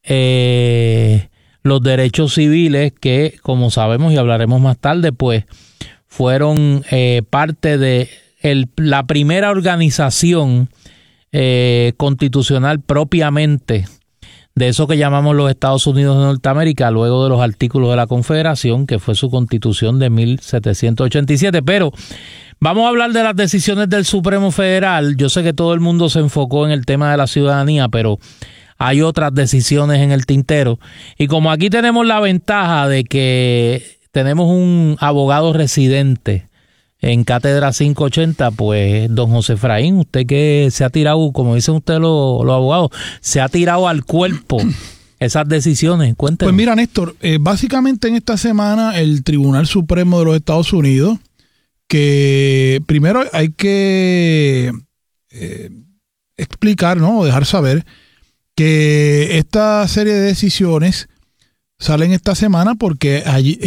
los derechos civiles que, como sabemos y hablaremos más tarde, pues fueron parte de la primera organización constitucional propiamente de eso que llamamos los Estados Unidos de Norteamérica, luego de los artículos de la Confederación, que fue su constitución de 1787. Pero vamos a hablar de las decisiones del Supremo Federal. Yo sé que todo el mundo se enfocó en el tema de la ciudadanía, pero hay otras decisiones en el tintero. Y como aquí tenemos la ventaja de que tenemos un abogado residente en Cátedra 580, pues don José Efraín, usted que se ha tirado, como dicen ustedes los abogados, se ha tirado al cuerpo esas decisiones. Cuéntenos. Pues mira, Néstor, básicamente en esta semana el Tribunal Supremo de los Estados Unidos, que primero hay que explicar, ¿no? O dejar saber que esta serie de decisiones salen esta semana porque allí,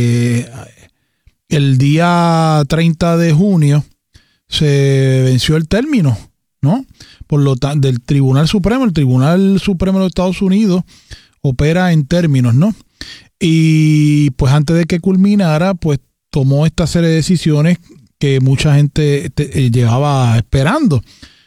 el día 30 de junio se venció el término, ¿no? Por lo tanto, del Tribunal Supremo, el Tribunal Supremo de los Estados Unidos opera en términos, ¿no? Y pues antes de que culminara, pues tomó esta serie de decisiones que mucha gente llevaba esperando.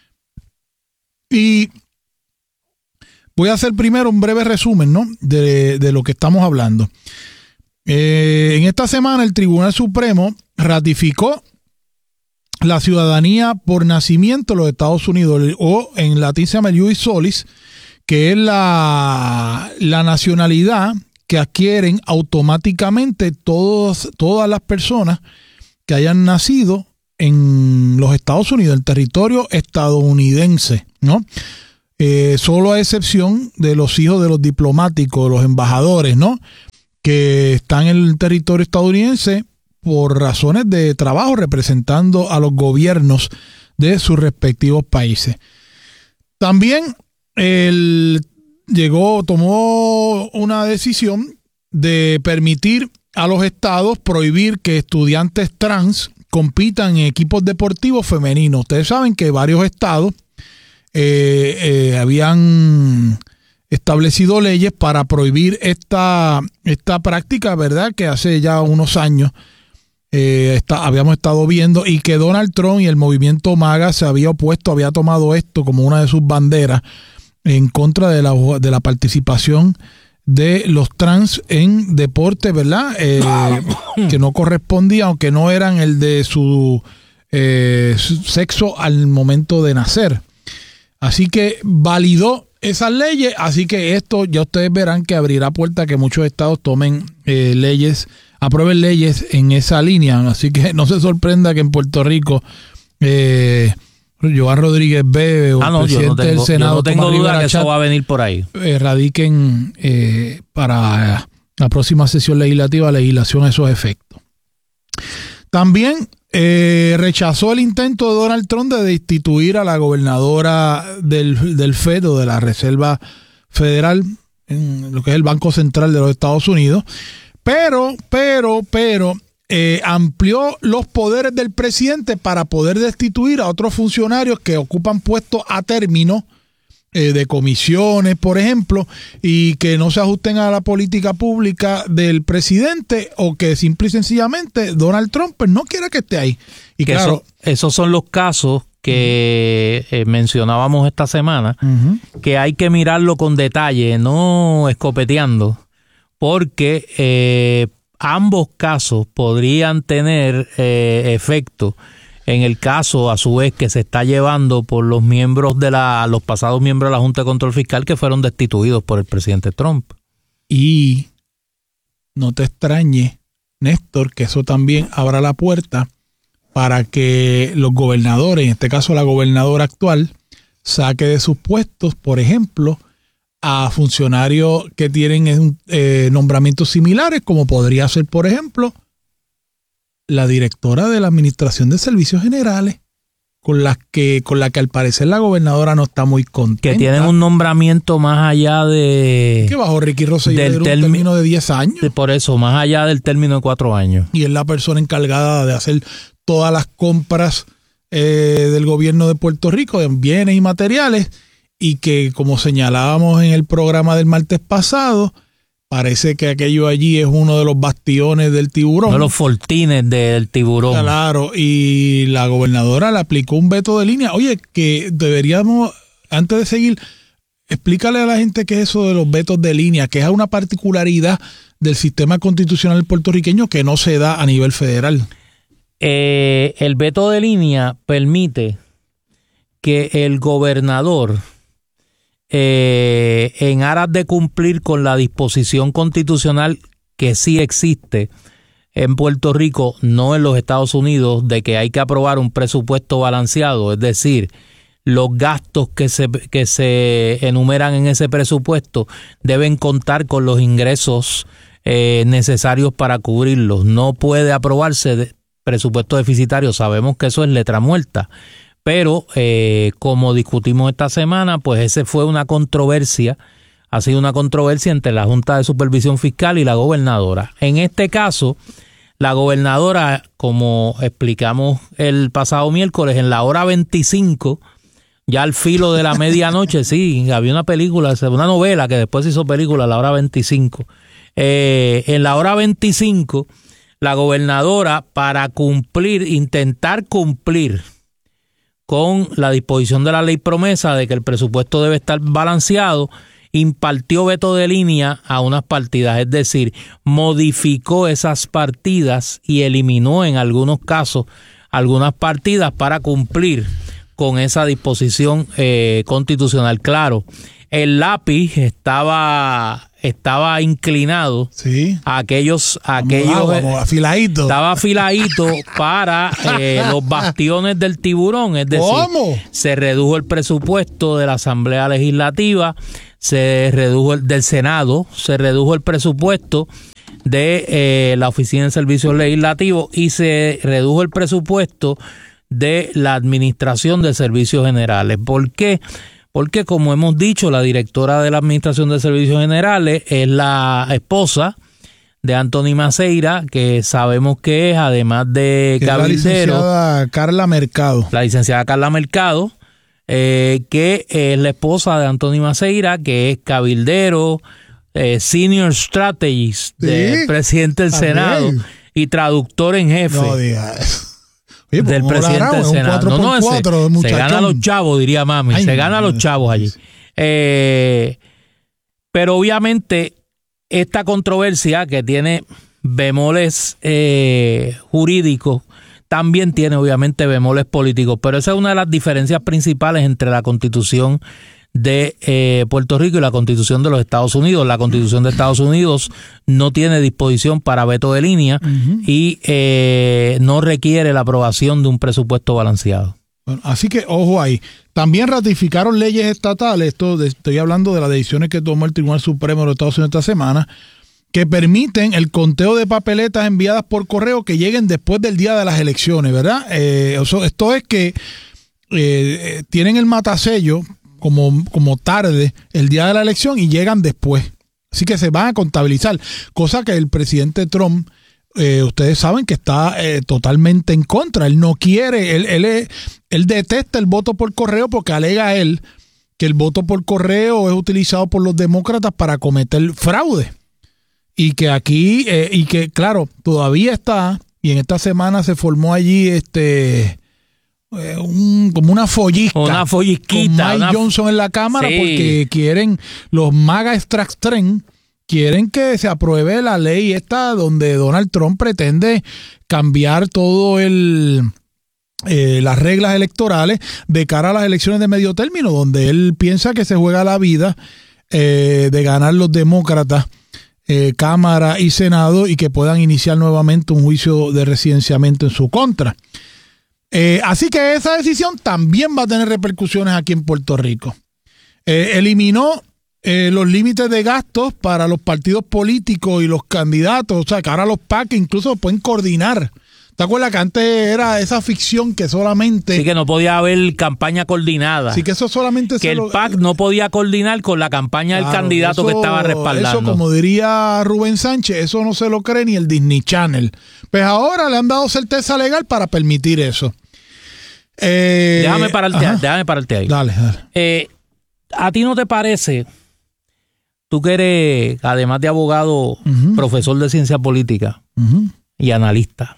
Y voy a hacer primero un breve resumen, ¿no?, de lo que estamos hablando. En esta semana el Tribunal Supremo ratificó la ciudadanía por nacimiento de los Estados Unidos, o en latín se llama ius solis, que es la nacionalidad que adquieren automáticamente todas las personas que hayan nacido en los Estados Unidos, el territorio estadounidense, ¿no? Solo a excepción de los hijos de los diplomáticos, los embajadores, ¿no?, que están en el territorio estadounidense por razones de trabajo representando a los gobiernos de sus respectivos países. También tomó una decisión de permitir a los estados prohibir que estudiantes trans compitan en equipos deportivos femeninos. Ustedes saben que varios estados habían establecido leyes para prohibir esta práctica, ¿verdad?, que hace ya unos años habíamos estado viendo, y que Donald Trump y el movimiento MAGA se había opuesto, había tomado esto como una de sus banderas en contra de la participación de los trans en deporte, ¿verdad?, que no correspondía, aunque no eran el de su sexo al momento de nacer. Así que validó esas leyes, así que esto ya ustedes verán que abrirá puerta a que muchos estados tomen aprueben leyes en esa línea. Así que no se sorprenda que en Puerto Rico Joan Rodríguez Bebe o el presidente del Senado, yo no tengo duda que eso va a venir por ahí. Radiquen para la próxima sesión legislativa legislación a esos efectos. También rechazó el intento de Donald Trump de destituir a la gobernadora del Fed, o de la Reserva Federal, en lo que es el Banco Central de los Estados Unidos, pero amplió los poderes del presidente para poder destituir a otros funcionarios que ocupan puestos a término, de comisiones, por ejemplo, y que no se ajusten a la política pública del presidente, o que simple y sencillamente Donald Trump pues no quiera que esté ahí. Y que claro, esos son los casos que mencionábamos esta semana, que hay que mirarlo con detalle, no escopeteando, porque ambos casos podrían tener efecto en el caso, a su vez, que se está llevando por los miembros los pasados miembros de la Junta de Control Fiscal que fueron destituidos por el presidente Trump. Y no te extrañe, Néstor, que eso también abra la puerta para que los gobernadores, en este caso la gobernadora actual, saque de sus puestos, por ejemplo, a funcionarios que tienen nombramientos similares, como podría ser, por ejemplo, la directora de la Administración de Servicios Generales, con la que al parecer la gobernadora no está muy contenta. Que tienen un nombramiento más allá de... Que bajo Ricky Rosselló un término de 10 años. Por eso, más allá del término de 4 años. Y es la persona encargada de hacer todas las compras del gobierno de Puerto Rico, de bienes y materiales, y que, como señalábamos en el programa del martes pasado, parece que aquello allí es uno de los bastiones del tiburón. Uno de los fortines del tiburón. Claro, y la gobernadora le aplicó un veto de línea. Oye, que deberíamos, antes de seguir, explícale a la gente qué es eso de los vetos de línea, que es una particularidad del sistema constitucional puertorriqueño que no se da a nivel federal. El veto de línea permite que el gobernador, en aras de cumplir con la disposición constitucional que sí existe en Puerto Rico, no en los Estados Unidos, de que hay que aprobar un presupuesto balanceado, es decir, los gastos que se enumeran en ese presupuesto deben contar con los ingresos necesarios para cubrirlos. No puede aprobarse presupuesto deficitario, sabemos que eso es letra muerta. Pero, como discutimos esta semana, pues ese fue una controversia, ha sido una controversia entre la Junta de Supervisión Fiscal y la gobernadora. En este caso, la gobernadora, como explicamos el pasado miércoles, en la hora 25, ya al filo de la medianoche, sí, había una película, una novela que después se hizo película a la hora 25. En la hora 25, la gobernadora, para intentar cumplir con la disposición de la ley promesa de que el presupuesto debe estar balanceado, impartió veto de línea a unas partidas, es decir, modificó esas partidas y eliminó en algunos casos algunas partidas para cumplir con esa disposición constitucional. Claro, el lápiz estaba inclinado, sí, a aquellos vamos, afiladito. Estaba afiladito para los bastiones del tiburón, es decir, ¿cómo? Se redujo el presupuesto de la Asamblea Legislativa, se redujo del Senado, se redujo el presupuesto de la Oficina de Servicios Legislativos y se redujo el presupuesto de la Administración de Servicios Generales. ¿Por qué? Porque, como hemos dicho, la directora de la Administración de Servicios Generales es la esposa de Anthony Maceira, que sabemos que es, además de que cabildero, la licenciada Carla Mercado. La licenciada Carla Mercado, que es la esposa de Anthony Maceira, que es cabildero, senior strategist del presidente del Senado y traductor en jefe. No digas. Oye, del presidente del Senado. No, se gana los chavos, diría mami. Se gana los chavos allí. Pero obviamente esta controversia que tiene bemoles jurídicos también tiene obviamente bemoles políticos. Pero esa es una de las diferencias principales entre la Constitución de Puerto Rico y la Constitución de los Estados Unidos. La Constitución de Estados Unidos no tiene disposición para veto de línea y no requiere la aprobación de un presupuesto balanceado. Bueno, así que ojo ahí. También ratificaron leyes estatales, estoy hablando de las decisiones que tomó el Tribunal Supremo de los Estados Unidos esta semana, que permiten el conteo de papeletas enviadas por correo que lleguen después del día de las elecciones, ¿verdad? Esto es que tienen el matasello como tarde el día de la elección y llegan después. Así que se van a contabilizar, cosa que el presidente Trump, ustedes saben que está totalmente en contra. Él no quiere, él detesta el voto por correo porque alega él que el voto por correo es utilizado por los demócratas para cometer fraude. Y que aquí, y que claro, todavía está, y en esta semana se formó allí como una follisca. Una follisquita. Con Mike Johnson en la Cámara, sí, porque quieren, los MAGA Extract-Tren, quieren que se apruebe la ley esta donde Donald Trump pretende cambiar todo las reglas electorales de cara a las elecciones de medio término, donde él piensa que se juega la vida de ganar los demócratas Cámara y Senado y que puedan iniciar nuevamente un juicio de residenciamiento en su contra. Así que esa decisión también va a tener repercusiones aquí en Puerto Rico. Eliminó los límites de gastos para los partidos políticos y los candidatos, o sea que ahora los PAC incluso pueden coordinar. ¿Te acuerdas que antes era esa ficción que solamente... Sí, que no podía haber campaña coordinada. Sí, que eso solamente... Que el PAC no podía coordinar con la campaña del candidato que estaba respaldando. Eso, como diría Rubén Sánchez, eso no se lo cree ni el Disney Channel. Pues ahora le han dado certeza legal para permitir eso. Déjame pararte ahí. Dale. ¿A ti no te parece, tú que eres, además de abogado, profesor de ciencia política y analista,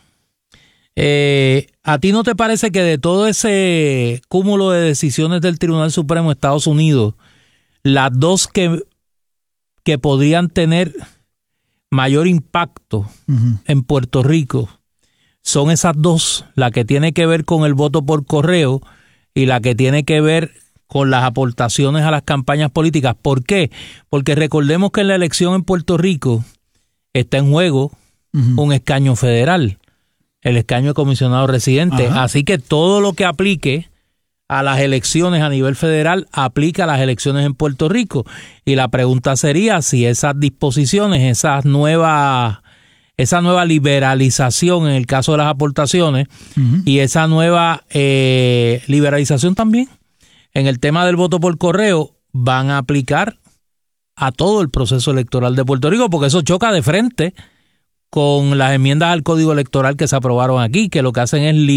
¿a ti no te parece que de todo ese cúmulo de decisiones del Tribunal Supremo de Estados Unidos, las dos que podrían tener mayor impacto en Puerto Rico son esas dos, la que tiene que ver con el voto por correo y la que tiene que ver con las aportaciones a las campañas políticas? ¿Por qué? Porque recordemos que en la elección en Puerto Rico está en juego un escaño federal, el escaño de comisionado residente. Así que todo lo que aplique a las elecciones a nivel federal aplica a las elecciones en Puerto Rico. Y la pregunta sería si esas disposiciones, esa nueva liberalización en el caso de las aportaciones y esa nueva liberalización también en el tema del voto por correo van a aplicar a todo el proceso electoral de Puerto Rico, porque eso choca de frente con las enmiendas al Código Electoral que se aprobaron aquí, que lo que hacen es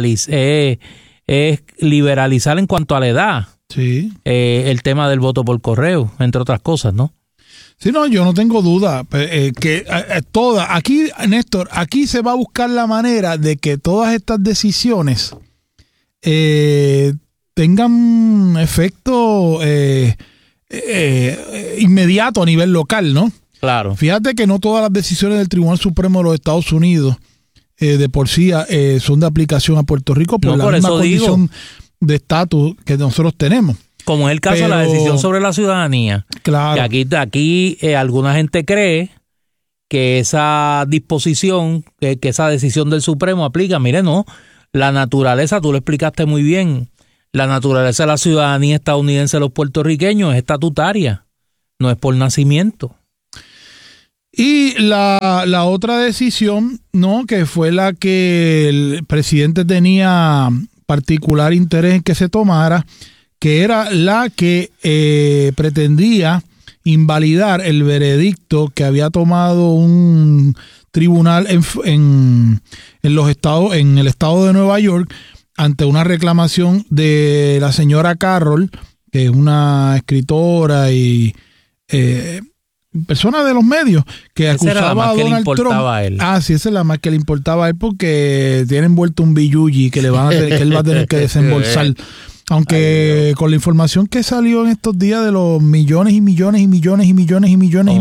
liberalizar en cuanto a la edad el tema del voto por correo, entre otras cosas, ¿no? Sí, no, yo no tengo duda que aquí, Néstor, aquí se va a buscar la manera de que todas estas decisiones tengan efecto inmediato a nivel local, ¿no? Claro. Fíjate que no todas las decisiones del Tribunal Supremo de los Estados Unidos de por sí son de aplicación a Puerto Rico por la misma condición de estatus que nosotros tenemos. Como es el caso de la decisión sobre la ciudadanía. Claro. Que aquí alguna gente cree que esa disposición, que esa decisión del Supremo aplica. Mire, no. La naturaleza, tú lo explicaste muy bien, la naturaleza de la ciudadanía estadounidense de los puertorriqueños es estatutaria, no es por nacimiento. Y la otra decisión, ¿no? Que fue la que el presidente tenía particular interés en que se tomara, que era la que pretendía invalidar el veredicto que había tomado un tribunal en los estados, en el estado de Nueva York, ante una reclamación de la señora Carroll, que es una escritora y persona de los medios, que acusaba a Donald Trump. A él. Sí, esa es la más que le importaba a él, porque tiene envuelto un billuyi que él va a tener que desembolsar. Aunque con la información que salió en estos días de los millones y millones y millones y millones y millones y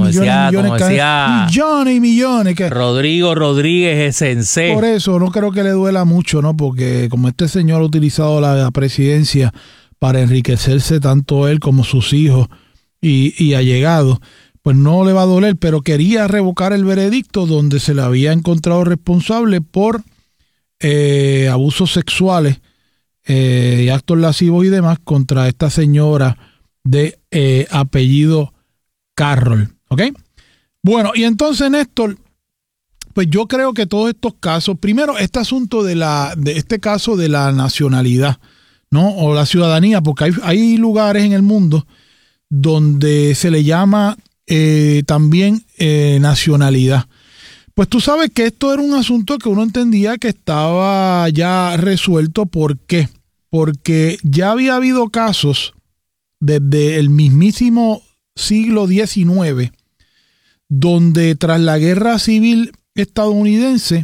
millones que Rodrigo Rodríguez es sensei. Por eso no creo que le duela mucho, ¿no? Porque como este señor ha utilizado la presidencia para enriquecerse tanto él como sus hijos y allegados, pues no le va a doler, pero quería revocar el veredicto donde se le había encontrado responsable por abusos sexuales y actos lascivos y demás contra esta señora de apellido Carroll, ¿ok? Bueno, y entonces, Néstor, pues yo creo que todos estos casos, primero este asunto de este caso de la nacionalidad, ¿no? O la ciudadanía, porque hay lugares en el mundo donde se le llama también nacionalidad. Pues tú sabes que esto era un asunto que uno entendía que estaba ya resuelto. ¿Por qué? Porque ya había habido casos desde el mismísimo siglo XIX, donde tras la guerra civil estadounidense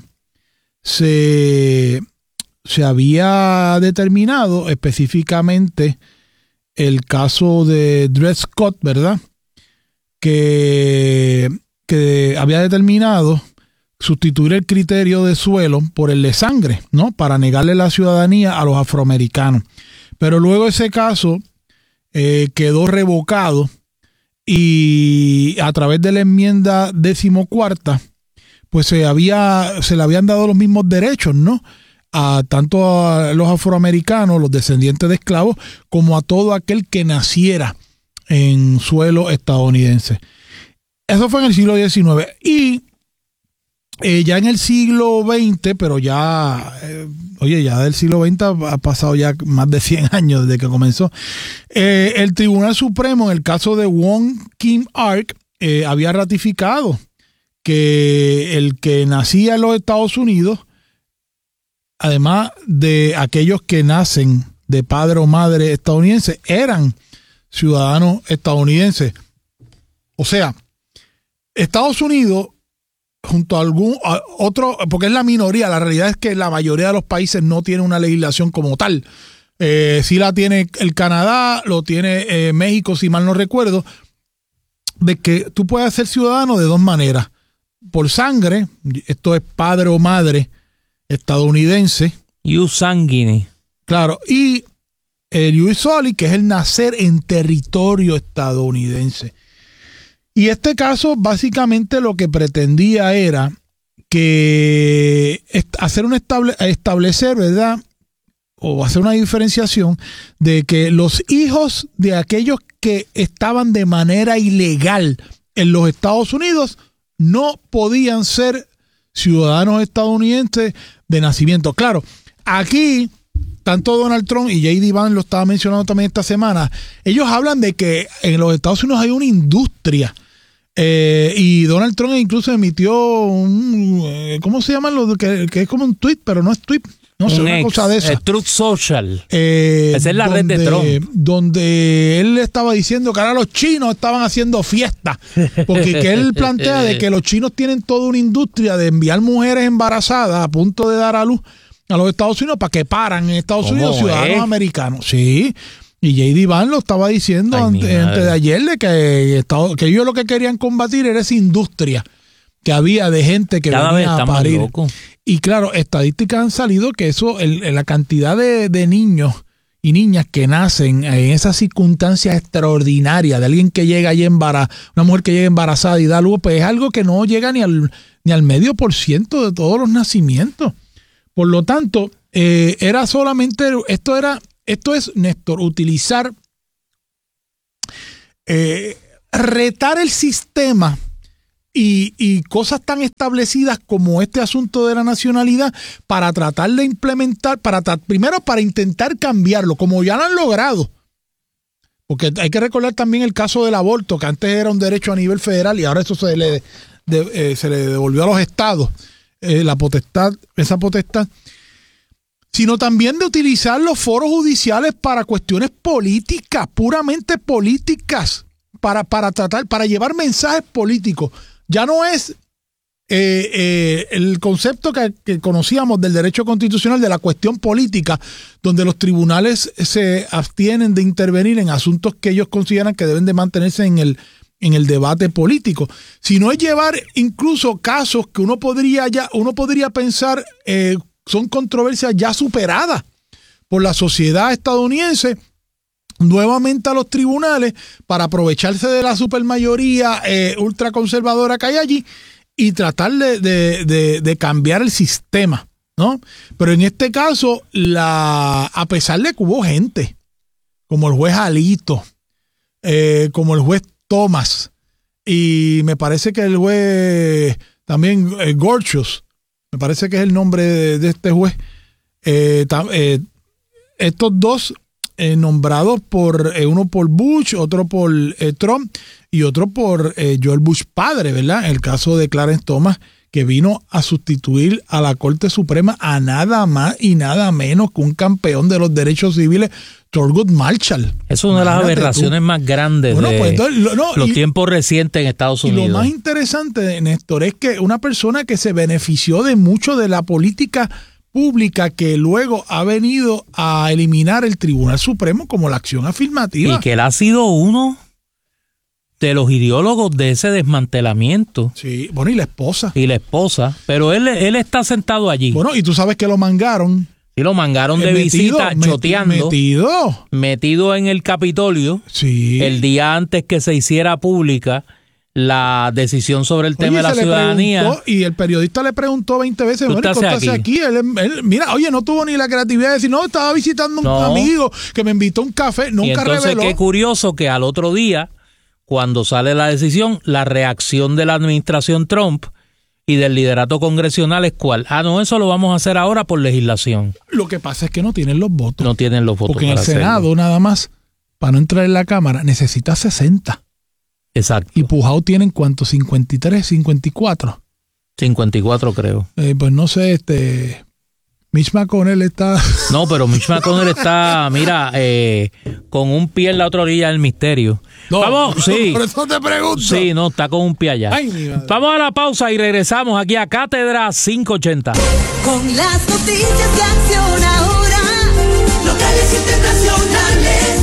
se había determinado específicamente el caso de Dred Scott, ¿verdad? Que había determinado sustituir el criterio de suelo por el de sangre, ¿no? Para negarle la ciudadanía a los afroamericanos. Pero luego ese caso quedó revocado y a través de la enmienda 14ª, pues se le habían dado los mismos derechos, ¿no? Tanto a los afroamericanos, los descendientes de esclavos, como a todo aquel que naciera en suelo estadounidense. Eso fue en el siglo XIX. Y ya en el siglo XX, pero ya del siglo XX ha pasado ya más de 100 años desde que comenzó, el Tribunal Supremo, en el caso de Wong Kim Ark, había ratificado que el que nacía en los Estados Unidos, además de aquellos que nacen de padre o madre estadounidense, eran ciudadanos estadounidenses. O sea, Estados Unidos, junto a algún otro, porque es la minoría, la realidad es que la mayoría de los países no tiene una legislación como tal. Sí la tiene el Canadá, lo tiene México, si mal no recuerdo, de que tú puedes ser ciudadano de dos maneras. Por sangre, esto es padre o madre estadounidense. Ius sanguine. Claro, y el ius soli, que es el nacer en territorio estadounidense. Y este caso básicamente lo que pretendía era que establecer, ¿verdad? O hacer una diferenciación de que los hijos de aquellos que estaban de manera ilegal en los Estados Unidos no podían ser ciudadanos estadounidenses de nacimiento. Claro, aquí tanto Donald Trump y J.D. Vance lo estaba mencionando también esta semana, ellos hablan de que en los Estados Unidos hay una industria. Y Donald Trump incluso emitió un ¿cómo se llama? Que es como un tweet, pero no es tweet. No sé, Un una ex, cosa de esa. Truth Social. Esa es la red de Trump. Donde él estaba diciendo que ahora los chinos estaban haciendo fiesta. Porque que él plantea de que los chinos tienen toda una industria de enviar mujeres embarazadas a punto de dar a luz a los Estados Unidos para que paran en Estados Unidos ciudadanos americanos. Sí. Y J.D. Vance lo estaba diciendo antes de ayer de que ellos lo que querían combatir era esa industria que había de gente que cada venía vez a parir. loco. Y claro, estadísticas han salido que eso, la cantidad de niños y niñas que nacen en esas circunstancias extraordinarias de alguien que llega allí una mujer que llega embarazada y da luz, pues es algo que no llega ni al 0.5% de todos los nacimientos. Por lo tanto, era solamente, esto es, Néstor, utilizar, retar el sistema y cosas tan establecidas como este asunto de la nacionalidad para tratar de implementar, primero para intentar cambiarlo, como ya lo han logrado. Porque hay que recordar también el caso del aborto, que antes era un derecho a nivel federal y ahora eso se le devolvió a los estados, esa potestad. Sino también de utilizar los foros judiciales para cuestiones políticas, puramente políticas, para llevar mensajes políticos. Ya no es el concepto que conocíamos del derecho constitucional de la cuestión política, donde los tribunales se abstienen de intervenir en asuntos que ellos consideran que deben de mantenerse en el debate político, sino es llevar incluso casos que uno podría pensar son controversias ya superadas por la sociedad estadounidense, nuevamente a los tribunales para aprovecharse de la supermayoría ultraconservadora que hay allí y tratar de cambiar el sistema, ¿no? Pero en este caso, a pesar de que hubo gente, como el juez Alito, como el juez Thomas, y me parece que el juez también Gorsuch, me parece que es el nombre de este juez, estos dos nombrados por uno por Bush, otro por Trump y otro por George Bush padre, ¿verdad? En el caso de Clarence Thomas, que vino a sustituir a la Corte Suprema a nada más y nada menos que un campeón de los derechos civiles, Thurgood Marshall. Es una de las aberraciones más grandes los tiempos recientes en Estados Unidos. Y lo más interesante, Néstor, es que una persona que se benefició de mucho de la política pública que luego ha venido a eliminar el Tribunal Supremo como la acción afirmativa. Y que él ha sido uno de los ideólogos de ese desmantelamiento. Sí, bueno, y la esposa. Pero él está sentado allí. Bueno, y tú sabes que lo mangaron. Sí, lo mangaron de visita, choteando. Metido en el Capitolio. Sí. El día antes que se hiciera pública la decisión sobre el tema de la ciudadanía. Y el periodista le preguntó 20 veces, ¿Tú estás aquí? Él, mira, oye, no tuvo ni la creatividad de decir, no, estaba visitando un amigo que me invitó a un café, nunca y entonces, reveló. Qué curioso que al otro día, cuando sale la decisión, la reacción de la administración Trump y del liderato congresional es ¿cuál? No, eso lo vamos a hacer ahora por legislación. Lo que pasa es que no tienen los votos. No tienen los votos. Porque en el Senado, nada más, para no entrar en la Cámara, necesita 60. Exacto. Y Pujao tienen ¿cuántos? 53, 54. 54 creo. Pues no sé, Mitch McConnell está... No, pero Mitch McConnell está, mira, con un pie en la otra orilla del misterio. No, vamos, sí. Por eso te pregunto. Sí, no, está con un pie allá. Ay, mi madre. Vamos a la pausa y regresamos aquí a Cátedra 580. Con las noticias de Acción Ahora, locales e internacionales,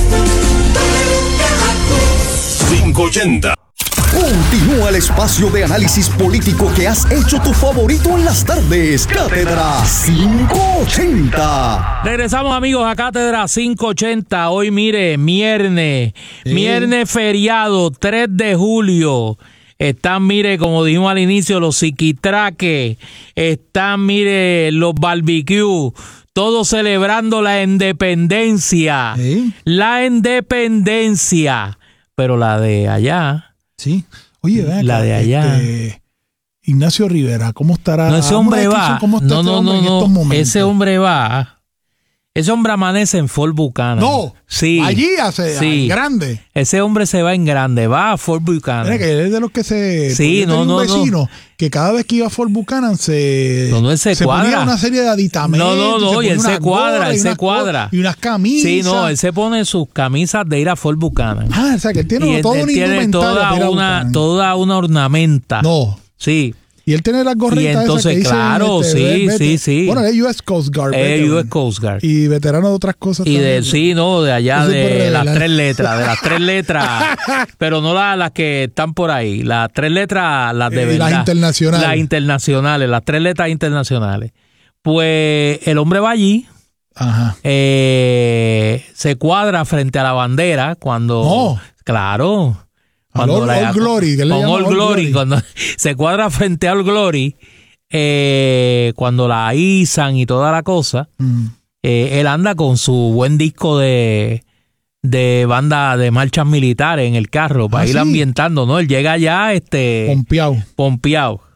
580. Continúa el espacio de análisis político que has hecho tu favorito en las tardes. Cátedra 580. Regresamos, amigos, a Cátedra 580. Hoy, mire, viernes feriado, 3 de julio. Están, mire, como dijimos al inicio, los psiquitraques. Están, mire, los barbecue. Todos celebrando la independencia. La independencia. Pero la de allá... Sí. Oye, vean la de allá. Ignacio Rivera, ¿cómo estará? No, ese hombre va. No. Ese hombre va Ese hombre amanece en Fort Buchanan. No, sí. allí hace sí. grande. Ese hombre se va en grande, va a Fort Buchanan. Mira que él es de los que se... Sí, yo tenía no, un vecino no. que cada vez que iba a Fort Buchanan Él se ponía cuadra. una serie de aditamentos. No, y él se ponía unas cuadra, gorras él y se unas cuadra. y unas camisas. Sí, no, él se pone sus camisas de ir a Fort Buchanan. O sea, que él tiene Y todo un tiene indumentario. toda una ornamenta. No. Sí. Y él tiene las gorritas Y entonces, esas que dicen, claro, sí. Bueno, él es US Coast Guard. Es US Coast Guard. Y veterano de otras cosas Y también. de allá Eso se puede de las revelar. 3 letras, pero no las que están por ahí, las 3 letras, las de verdad. Las internacionales. Las internacionales, las 3 letras internacionales. Pues el hombre va allí, Ajá. se cuadra frente a la bandera cuando... No. Claro. Al All Glory, que le con llaman All All Glory, Glory. cuando se cuadra frente a All Glory, cuando la izan y toda la cosa, él anda con su buen disco de banda de marchas militares en el carro para ir ¿sí? ambientando, ¿no? Él llega allá, Pompeado. pompeado.